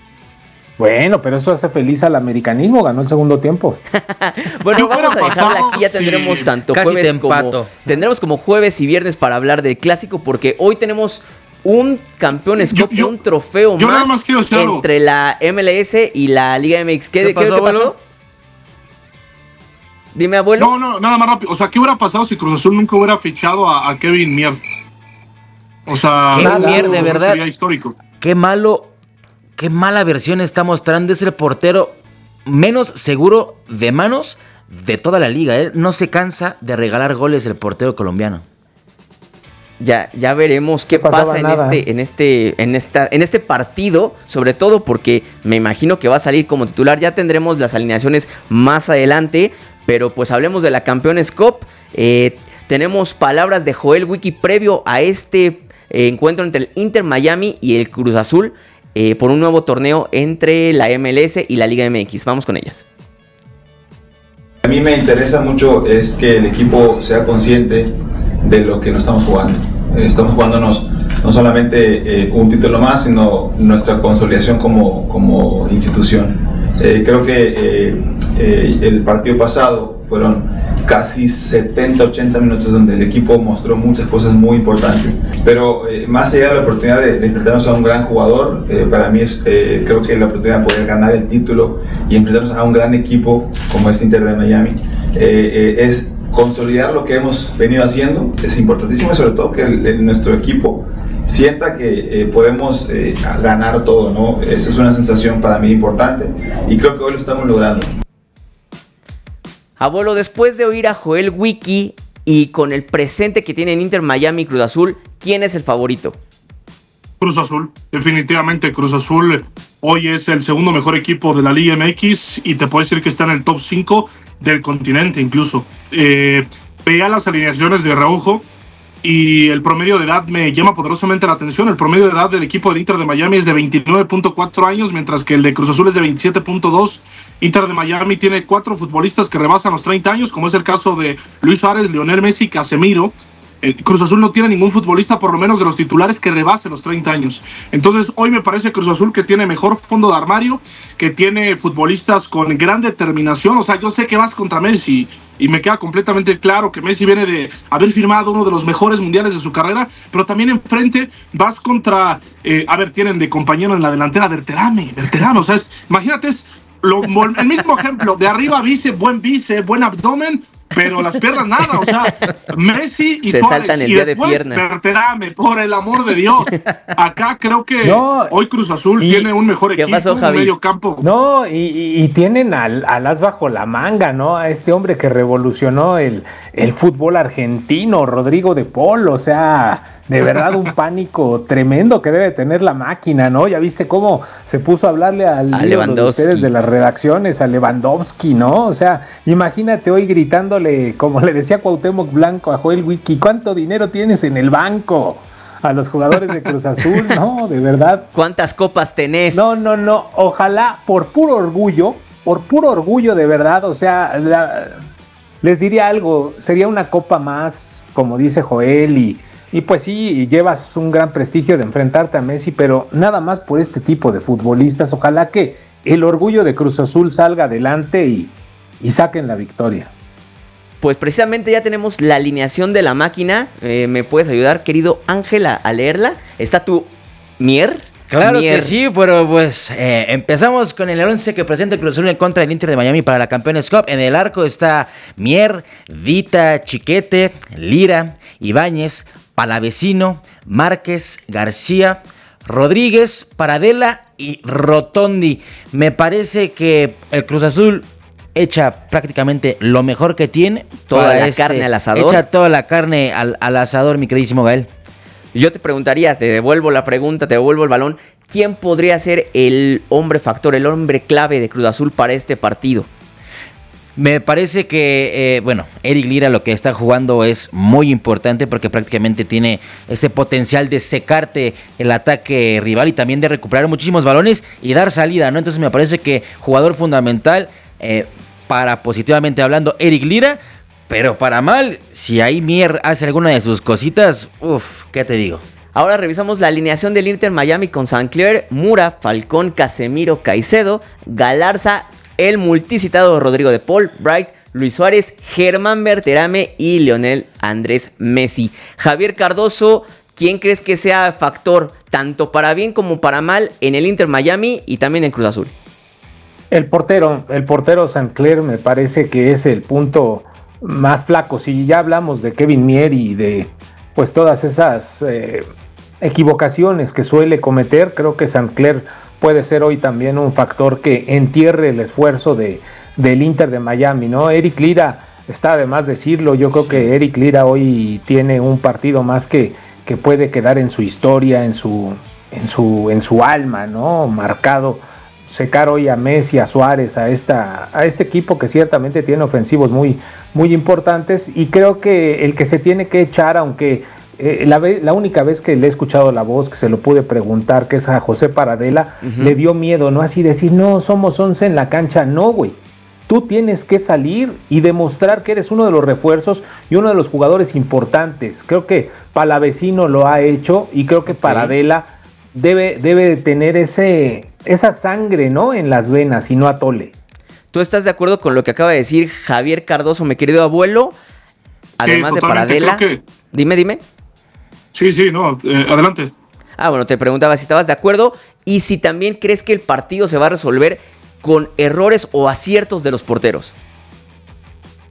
Bueno, pero eso hace feliz al americanismo, ganó el segundo tiempo. Bueno, vamos a dejarla aquí, ya tendremos sí, tanto jueves como tendremos como jueves y viernes para hablar del clásico, porque hoy tenemos un Campeones Cup, un trofeo yo más, más entre la M L S y la Liga M X. ¿Qué, ¿Qué pasó? ¿Qué, ¿qué pasó? Dime, abuelo. No, no, nada más rápido. O sea, ¿qué hubiera pasado si Cruz Azul nunca hubiera fichado a, a Kevin Mier? O sea, Kevin Mier, de verdad. Sería histórico. Qué malo. Qué mala versión está mostrando. Es el portero menos seguro de manos de toda la liga, ¿eh? No se cansa de regalar goles el portero colombiano. Ya, ya veremos qué pasa en nada. este, en este, en esta, en este partido, sobre todo porque me imagino que va a salir como titular. Ya tendremos las alineaciones más adelante, pero pues hablemos de la Campeones Cup. Eh, tenemos palabras de Joel Wiki previo a este eh, encuentro entre el Inter Miami y el Cruz Azul. Eh, por un nuevo torneo entre la M L S y la Liga M X. Vamos con ellas. A mí me interesa mucho es que el equipo sea consciente de lo que nos estamos jugando. Eh, estamos jugándonos no solamente eh, un título más, sino nuestra consolidación como, como institución. Eh, creo que eh, eh, el partido pasado fueron casi setenta, ochenta minutos donde el equipo mostró muchas cosas muy importantes, pero eh, más allá de la oportunidad de, de enfrentarnos a un gran jugador, eh, para mí es, eh, creo que la oportunidad de poder ganar el título y enfrentarnos a un gran equipo como es Inter de Miami, eh, eh, es consolidar lo que hemos venido haciendo. Es importantísimo, sobre todo que el, el, nuestro equipo sienta que eh, podemos eh, ganar todo, ¿no? Esa es una sensación para mí importante y creo que hoy lo estamos logrando. Abuelo, después de oír a Joel Wiki y con el presente que tienen Inter Miami y Cruz Azul, ¿quién es el favorito? Cruz Azul, definitivamente Cruz Azul hoy es el segundo mejor equipo de la Liga M X y te puedo decir que está en el top cinco del continente incluso. Eh, veía las alineaciones de Araujo y el promedio de edad me llama poderosamente la atención. El promedio de edad del equipo del Inter de Miami es de veintinueve punto cuatro años, mientras que el de Cruz Azul es de veintisiete punto dos. Inter de Miami tiene cuatro futbolistas que rebasan los treinta años, como es el caso de Luis Suárez, Lionel Messi y Casemiro. Eh, Cruz Azul no tiene ningún futbolista, por lo menos de los titulares, que rebase los treinta años. Entonces, hoy me parece Cruz Azul que tiene mejor fondo de armario, que tiene futbolistas con gran determinación. O sea, yo sé que vas contra Messi y me queda completamente claro que Messi viene de haber firmado uno de los mejores mundiales de su carrera, pero también enfrente vas contra, eh, a ver, tienen de compañero en la delantera Berterame, Berterame, o sea, es, imagínate, es lo, el mismo ejemplo, de arriba bíceps, buen bíceps, buen abdomen, pero las piernas nada, o sea, Messi y se Suárez, saltan el y día después de pierna. Berterame, por el amor de Dios. Acá creo que no, hoy Cruz Azul y, tiene un mejor ¿qué equipo, pasó, un Javi? medio campo. No, y, y, y tienen al, al as bajo la manga, ¿no? A este hombre que revolucionó el, el fútbol argentino, Rodrigo de Paul, o sea, de verdad un pánico tremendo que debe tener la máquina, ¿no? Ya viste cómo se puso a hablarle al a líder de ustedes de las redacciones, a Lewandowski, ¿no? O sea, imagínate hoy gritándole, como le decía Cuauhtémoc Blanco a Joel Wiki, ¿cuánto dinero tienes en el banco? A los jugadores de Cruz Azul, no, de verdad. ¿Cuántas copas tenés? No, no, no, ojalá por puro orgullo, por puro orgullo de verdad, o sea, la, les diría algo, sería una copa más, como dice Joel, y, y pues sí, llevas un gran prestigio de enfrentarte a Messi, pero nada más por este tipo de futbolistas, ojalá que el orgullo de Cruz Azul salga adelante y, y saquen la victoria. Pues precisamente ya tenemos la alineación de la máquina. Eh, ¿Me puedes ayudar, querido Ángel, a, a leerla? ¿Está tu Mier? Claro Mier. que sí, pero pues eh, empezamos con el once que presenta el Cruz Azul en contra del Inter de Miami para la Campeones Cup. En el arco está Mier, Vita, Chiquete, Lira, Ibáñez, Palavecino, Márquez, García, Rodríguez, Paradela y Rotondi. Me parece que el Cruz Azul echa prácticamente lo mejor que tiene. Toda la este, carne al asador. Echa toda la carne al, al asador, mi queridísimo Gael. Yo te preguntaría, te devuelvo la pregunta, te devuelvo el balón. ¿Quién podría ser el hombre factor, el hombre clave de Cruz Azul para este partido? Me parece que, eh, bueno, Eric Lira lo que está jugando es muy importante porque prácticamente tiene ese potencial de secarte el ataque rival y también de recuperar muchísimos balones y dar salida, ¿no? Entonces me parece que jugador fundamental eh, para positivamente hablando Eric Lira, pero para mal, si ahí Mier hace alguna de sus cositas, uff, ¿qué te digo? Ahora revisamos la alineación del Inter Miami con Sancler, Mura, Falcón, Casemiro, Caicedo, Galarza, el multicitado Rodrigo de Paul, Bright, Luis Suárez, Germán Berterame y Lionel Andrés Messi. Javier Cardoso, ¿quién crees que sea factor tanto para bien como para mal en el Inter Miami y también en Cruz Azul? El portero, el portero Sancler me parece que es el punto más flaco. Si ya hablamos de Kevin Mier y de pues todas esas eh, equivocaciones que suele cometer, creo que Sancler puede ser hoy también un factor que entierre el esfuerzo de, del Inter de Miami, ¿no? Eric Lira, está de más decirlo, yo creo que Eric Lira hoy tiene un partido más que, que puede quedar en su historia, en su, en su, en su alma, ¿no? Marcado, secar hoy a Messi, a Suárez, a, esta, a este equipo que ciertamente tiene ofensivos muy, muy importantes, y creo que el que se tiene que echar, aunque Eh, la, ve, la única vez que le he escuchado la voz, que se lo pude preguntar, que es a José Paradela, uh-huh. le dio miedo, ¿no? Así decir, no, somos once en la cancha. No, güey. Tú tienes que salir y demostrar que eres uno de los refuerzos y uno de los jugadores importantes. Creo que Palavecino lo ha hecho y creo que okay. Paradela debe, debe tener ese, esa sangre, ¿no? En las venas y no atole. ¿Tú estás de acuerdo con lo que acaba de decir Javier Cardoso, mi querido abuelo? Además eh, de Paradela. Que... Dime, dime. Sí, sí, no, eh, adelante. Ah, bueno, te preguntaba si estabas de acuerdo y si también crees que el partido se va a resolver con errores o aciertos de los porteros.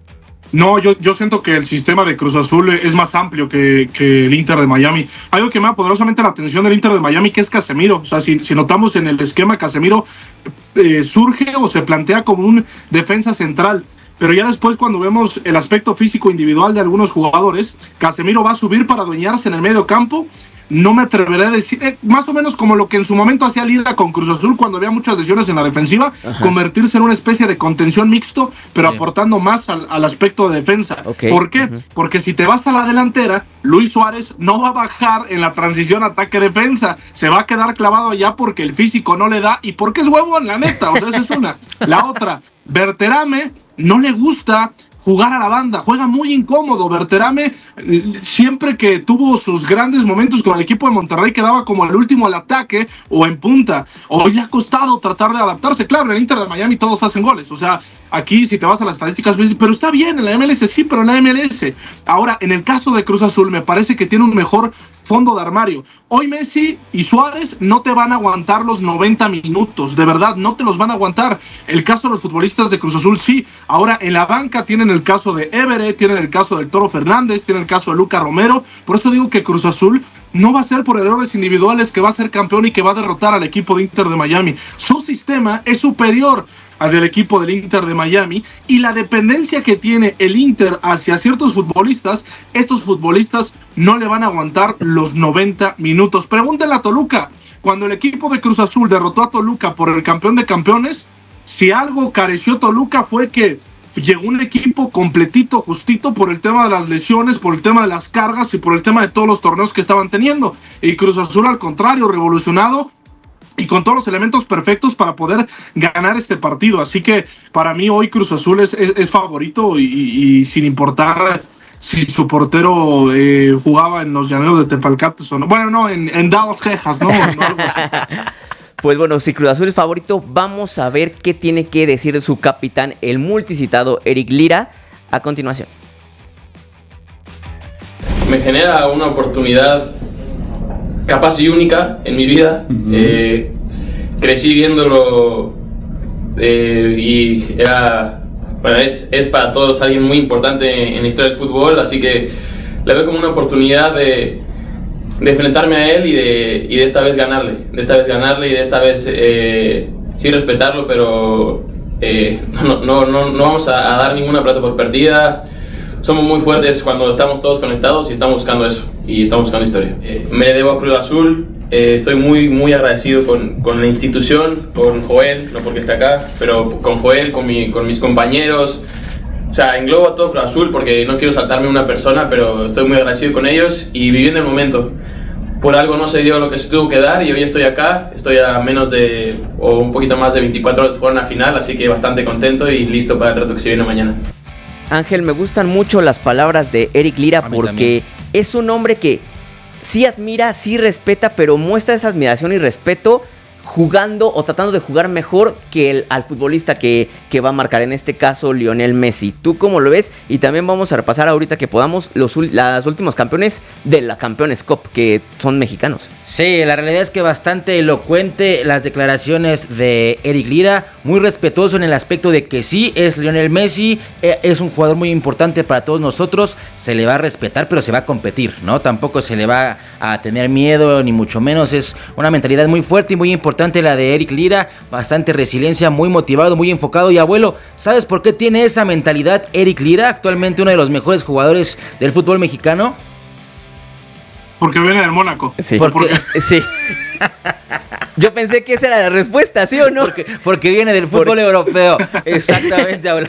No, yo, yo siento que el sistema de Cruz Azul es más amplio que, que el Inter de Miami. Algo que me da poderosamente la atención del Inter de Miami, que es Casemiro. O sea, si, si notamos en el esquema, Casemiro eh, surge o se plantea como un defensa central. Pero ya después, cuando vemos el aspecto físico individual de algunos jugadores, Casemiro va a subir para adueñarse en el medio campo. No me atreveré a decir, eh, más o menos como lo que en su momento hacía Lira con Cruz Azul cuando había muchas lesiones en la defensiva, Ajá. convertirse en una especie de contención mixto, pero sí. aportando más al, al aspecto de defensa. Okay. ¿Por qué? Uh-huh. Porque si te vas a la delantera, Luis Suárez no va a bajar en la transición ataque-defensa, se va a quedar clavado allá porque el físico no le da y porque es huevón, la neta, o sea, esa es una. La otra, Berterame no le gusta jugar a la banda, juega muy incómodo. Berterame, siempre que tuvo sus grandes momentos con el equipo de Monterrey, quedaba como el último al ataque o en punta. Hoy le ha costado tratar de adaptarse. Claro, en el Inter de Miami todos hacen goles, o sea, aquí si te vas a las estadísticas, pero está bien en la M L S, sí, pero en la M L S. Ahora, en el caso de Cruz Azul, me parece que tiene un mejor fondo de armario. Hoy Messi y Suárez no te van a aguantar los noventa minutos, de verdad, no te los van a aguantar. El caso de los futbolistas de Cruz Azul, sí. Ahora, en la banca tienen el caso de Everett, tienen el caso del Toro Fernández, tienen el caso de Luca Romero. Por eso digo que Cruz Azul no va a ser por errores individuales que va a ser campeón y que va a derrotar al equipo de Inter de Miami. Su sistema es superior al del equipo del Inter de Miami, y la dependencia que tiene el Inter hacia ciertos futbolistas, estos futbolistas no le van a aguantar los noventa minutos. Pregúntenle a Toluca, cuando el equipo de Cruz Azul derrotó a Toluca por el campeón de campeones, si algo careció Toluca fue que llegó un equipo completito, justito, por el tema de las lesiones, por el tema de las cargas y por el tema de todos los torneos que estaban teniendo. Y Cruz Azul, al contrario, revolucionado y con todos los elementos perfectos para poder ganar este partido. Así que para mí hoy Cruz Azul es, es, es favorito y, y, y sin importar si su portero eh, jugaba en los Llaneros de Tepalcates o no. Bueno, no, en, en Dallas, Texas, ¿no? no algo así. Pues bueno, si Cruz Azul es favorito, vamos a ver qué tiene que decir su capitán, el multicitado Eric Lira, a continuación. Me genera una oportunidad capaz y única en mi vida. Uh-huh. Eh, crecí viéndolo eh, y era, bueno, es, es para todos alguien muy importante en la historia del fútbol, así que le veo como una oportunidad de, de enfrentarme a él y de, y de esta vez ganarle, de esta vez ganarle y de esta vez eh, sí respetarlo, pero eh, no, no, no, no vamos a, a dar ninguna pelota por perdida. Somos muy fuertes cuando estamos todos conectados y estamos buscando eso, y estamos buscando historia. Eh, me le debo a Cruz Azul, eh, estoy muy, muy agradecido con, con la institución, con Joel, no porque esté acá, pero con Joel, con, mi, con mis compañeros. O sea, englobo a todo Cruz Azul porque no quiero saltarme una persona, pero estoy muy agradecido con ellos y viviendo el momento. Por algo no se dio lo que se tuvo que dar y hoy estoy acá, estoy a menos de, o un poquito más de veinticuatro horas de jugar una final, así que bastante contento y listo para el reto que se viene mañana. Ángel, me gustan mucho las palabras de Eric Lira porque también es un hombre que sí admira, sí respeta, pero muestra esa admiración y respeto jugando o tratando de jugar mejor que el, al futbolista que, que va a marcar, en este caso Lionel Messi. ¿Tú cómo lo ves? Y también vamos a repasar ahorita que podamos los las últimos campeones de la Campeones Cup, que son mexicanos. Sí, la realidad es que bastante elocuente las declaraciones de Eric Lira, muy respetuoso en el aspecto de que sí, es Lionel Messi, es un jugador muy importante para todos nosotros, se le va a respetar, pero se va a competir, ¿no? Tampoco se le va a tener miedo, ni mucho menos, es una mentalidad muy fuerte y muy importante la de Eric Lira, bastante resiliencia, muy motivado, muy enfocado. Y abuelo, ¿sabes por qué tiene esa mentalidad Eric Lira, actualmente uno de los mejores jugadores del fútbol mexicano? Porque viene del Mónaco. Sí, porque, porque... sí. Yo pensé que esa era la respuesta, ¿sí o no? Porque, porque viene del fútbol porque... europeo. Exactamente, abuelo.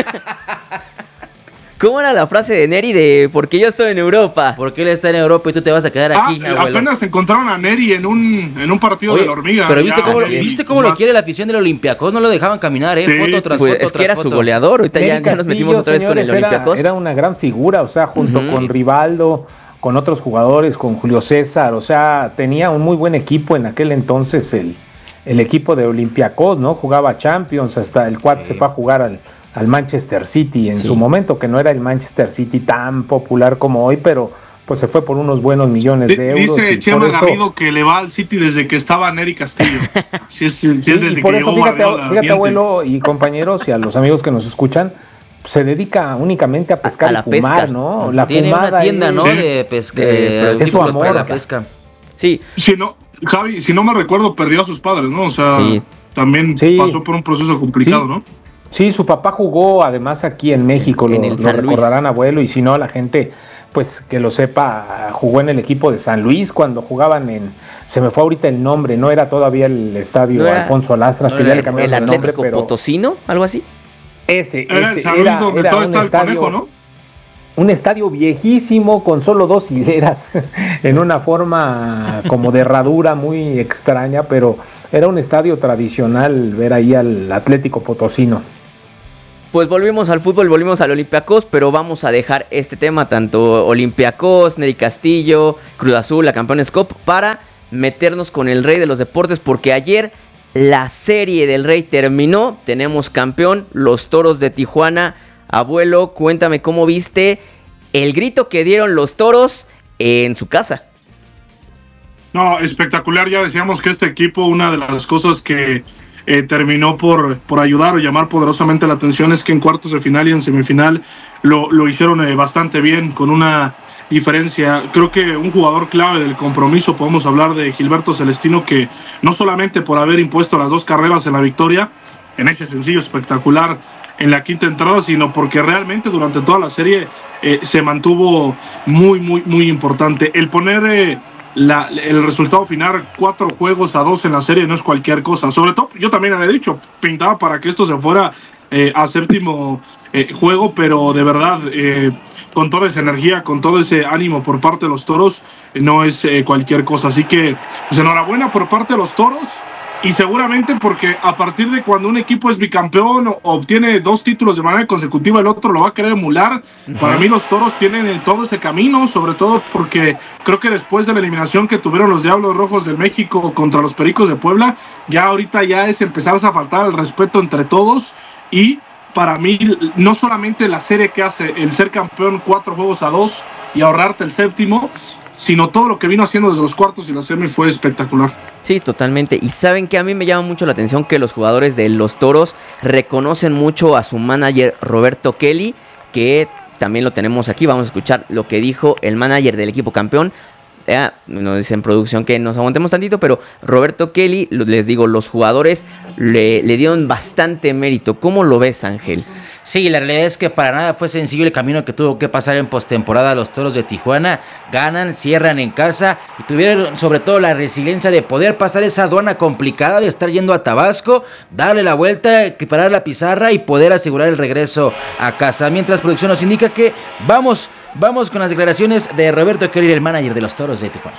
¿Cómo era la frase de Neri de porque yo estoy en Europa? Porque él está en Europa y tú te vas a quedar ah, aquí, abuelo. Apenas encontraron a Neri en un, en un partido Oye, de la hormiga. Pero viste ya, cómo, sí, ¿viste cómo lo quiere la afición del Olympiacos? No lo dejaban caminar, ¿eh? Sí, foto tras pues foto es tras que era foto. su goleador. Ahorita ya, ya nos metimos otra vez con el Olympiacos. Era, era una gran figura, o sea, junto uh-huh. con Rivaldo, con otros jugadores, con Julio César. O sea, tenía un muy buen equipo en aquel entonces el, el equipo de Olympiacos, ¿no? Jugaba Champions, hasta el cuad sí. se fue a jugar al... al Manchester City en sí. su momento, que no era el Manchester City tan popular como hoy, pero pues se fue por unos buenos millones de euros. Dice Chema eso... Garrido que le va al City desde que estaba Neri Castillo. si es, si sí, es desde y por que eso, fíjate, fíjate abuelo y compañeros y a los amigos que nos escuchan, se dedica únicamente a pescar a, a la y fumar, pesca. ¿no? La Tiene fumada una tienda, es, ¿no? De pesca. Eh, es su amor. Para la pesca. Sí. Si no, Javi, si no me recuerdo, perdió a sus padres, ¿no? O sea, sí. también sí. pasó por un proceso complicado, sí. ¿no? Sí, su papá jugó además aquí en México, en lo, el lo San recordarán, Luis. abuelo, y si no, la gente, pues que lo sepa, jugó en el equipo de San Luis cuando jugaban en, se me fue ahorita el nombre, no era todavía el estadio ¿No era, Alfonso Lastras, no que era ya le cambiaron el el nombre, Atlético pero Potosino, algo así. Ese, era ese, el San Luis era, donde era todo un está el estadio, conejo, ¿no? Un estadio viejísimo con solo dos hileras en una forma como de herradura muy extraña, pero era un estadio tradicional ver ahí al Atlético Potosino. Pues volvimos al fútbol, volvimos al Olympiacos, pero vamos a dejar este tema, tanto Olympiacos, Neri Castillo, Cruz Azul, la Campeones Cup, para meternos con el rey de los deportes, porque ayer la serie del rey terminó, tenemos campeón, los Toros de Tijuana. Abuelo, cuéntame cómo viste el grito que dieron los Toros en su casa. No, espectacular. Ya decíamos que este equipo, una de las cosas que eh, terminó por, por ayudar o llamar poderosamente la atención es que en cuartos de final y en semifinal lo, lo hicieron eh, bastante bien, con una diferencia. Creo que un jugador clave del compromiso, podemos hablar de Gilberto Celestino, que no solamente por haber impuesto las dos carreras en la victoria, en ese sencillo espectacular en la quinta entrada, sino porque realmente durante toda la serie eh, se mantuvo muy, muy, muy importante. El poner eh, la, el resultado final, cuatro juegos a dos en la serie, no es cualquier cosa. Sobre todo, yo también le he dicho, pintaba para que esto se fuera eh, a séptimo eh, juego, pero de verdad, eh, con toda esa energía, con todo ese ánimo por parte de los Toros, eh, no es eh, cualquier cosa. Así que, pues, enhorabuena por parte de los Toros. Y seguramente porque a partir de cuando un equipo es bicampeón o obtiene dos títulos de manera consecutiva, el otro lo va a querer emular. Uh-huh. Para mí los Toros tienen todo ese camino, sobre todo porque creo que después de la eliminación que tuvieron los Diablos Rojos de México contra los Pericos de Puebla, ya ahorita ya es empezar a faltar el respeto entre todos. Y para mí no solamente la serie que hace el ser campeón cuatro juegos a dos y ahorrarte el séptimo, sino todo lo que vino haciendo desde los cuartos y la semi fue espectacular. Sí, totalmente. Y saben que a mí me llama mucho la atención que los jugadores de los Toros reconocen mucho a su manager Roberto Kelly, que también lo tenemos aquí. Vamos a escuchar lo que dijo el manager del equipo campeón. Eh, nos dicen en producción que nos aguantemos tantito, pero Roberto Kelly, les digo, los jugadores le, le dieron bastante mérito. ¿Cómo lo ves, Ángel? Sí, la realidad es que para nada fue sencillo el camino que tuvo que pasar en postemporada los Toros de Tijuana. Ganan, cierran en casa y tuvieron sobre todo la resiliencia de poder pasar esa aduana complicada de estar yendo a Tabasco, darle la vuelta, equiparar la pizarra y poder asegurar el regreso a casa. Mientras producción nos indica que vamos, vamos con las declaraciones de Roberto Kelly, el manager de los Toros de Tijuana.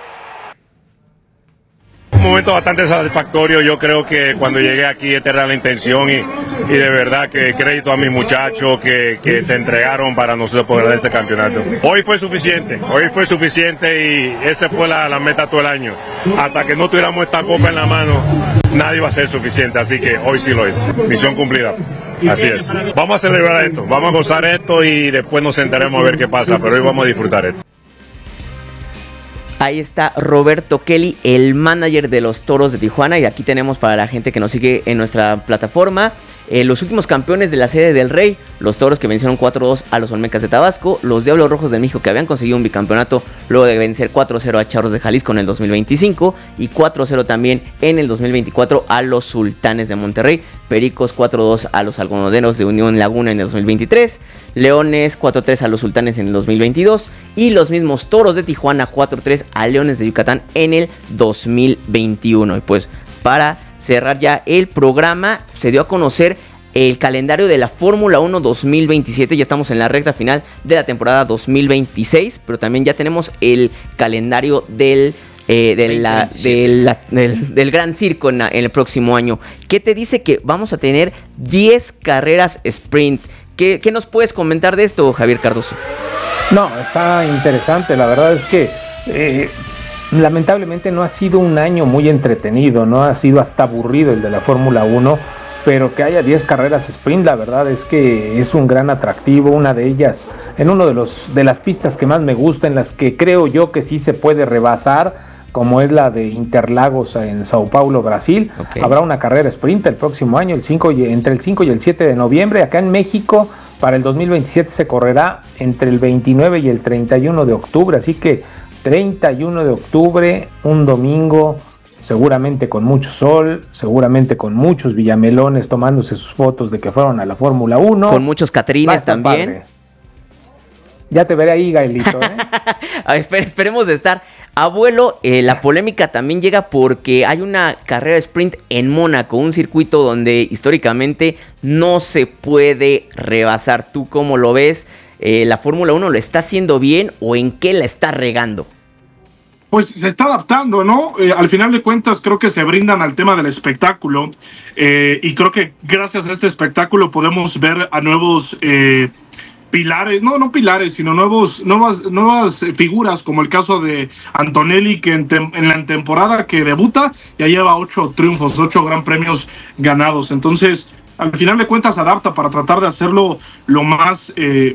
Un momento bastante satisfactorio. Yo creo que cuando llegué aquí esta era la intención y, y de verdad que crédito a mis muchachos que, que se entregaron para nosotros poder ganar este campeonato. Hoy fue suficiente, hoy fue suficiente y esa fue la, la meta todo el año. Hasta que no tuviéramos esta copa en la mano, nadie va a ser suficiente, así que hoy sí lo es. Misión cumplida. Así es. Vamos a celebrar esto, vamos a gozar esto y después nos sentaremos a ver qué pasa, pero hoy vamos a disfrutar esto. Ahí está Roberto Kelly, el manager de los Toros de Tijuana. Y aquí tenemos para la gente que nos sigue en nuestra plataforma eh, los últimos campeones de la Serie del Rey. Los Toros que vencieron cuatro dos a los Olmecas de Tabasco. Los Diablos Rojos de México que habían conseguido un bicampeonato luego de vencer cuatro cero a Charros de Jalisco en el dos mil veinticinco. Y cuatro cero también en el dos mil veinticuatro a los Sultanes de Monterrey. Pericos cuatro dos a los Algodoneros de Unión Laguna en el dos mil veintitrés. Leones cuatro tres a los Sultanes en el dos mil veintidós. Y los mismos Toros de Tijuana cuatro tres a Leones de Yucatán en el dos mil veintiuno. Y pues para cerrar ya el programa, se dio a conocer el calendario de la Fórmula uno dos mil veintisiete. Ya estamos en la recta final de la temporada dos mil veintiséis, pero también ya tenemos el calendario del Eh, de la, de la, del, del Gran Circo en, la, en el próximo año. ¿Qué te dice que vamos a tener diez carreras sprint? ¿Qué, qué nos puedes comentar de esto, Javier Cardoso? No, está interesante. La verdad es que eh, lamentablemente no ha sido un año muy entretenido, no ha sido hasta aburrido el de la Fórmula uno, pero que haya diez carreras sprint, la verdad es que es un gran atractivo. Una de ellas en uno de los de las pistas que más me gusta, en las que creo yo que sí se puede rebasar, como es la de Interlagos en Sao Paulo, Brasil. Okay. Habrá una carrera sprint el próximo año, el cinco y, entre el cinco y el siete de noviembre. Acá en México para el dos mil veintisiete se correrá entre el veintinueve y el treinta y uno de octubre, así que treinta y uno de octubre, un domingo, seguramente con mucho sol, seguramente con muchos villamelones tomándose sus fotos de que fueron a la Fórmula uno. Con muchos catrines también. Padre. Ya te veré ahí, Gaelito, ¿eh? A ver, esper- esperemos de estar. Abuelo, eh, la polémica también llega porque hay una carrera sprint en Mónaco, un circuito donde históricamente no se puede rebasar. ¿Tú cómo lo ves? Eh, ¿La Fórmula uno lo está haciendo bien o en qué la está regando? Pues se está adaptando, ¿no? Eh, al final de cuentas creo que se brindan al tema del espectáculo eh, y creo que gracias a este espectáculo podemos ver a nuevos eh, pilares, no, no pilares, sino nuevos, nuevas, nuevas figuras, como el caso de Antonelli, que en, tem- en la temporada que debuta ya lleva ocho triunfos, ocho gran premios ganados. Entonces, al final de cuentas se adapta para tratar de hacerlo lo más... Eh,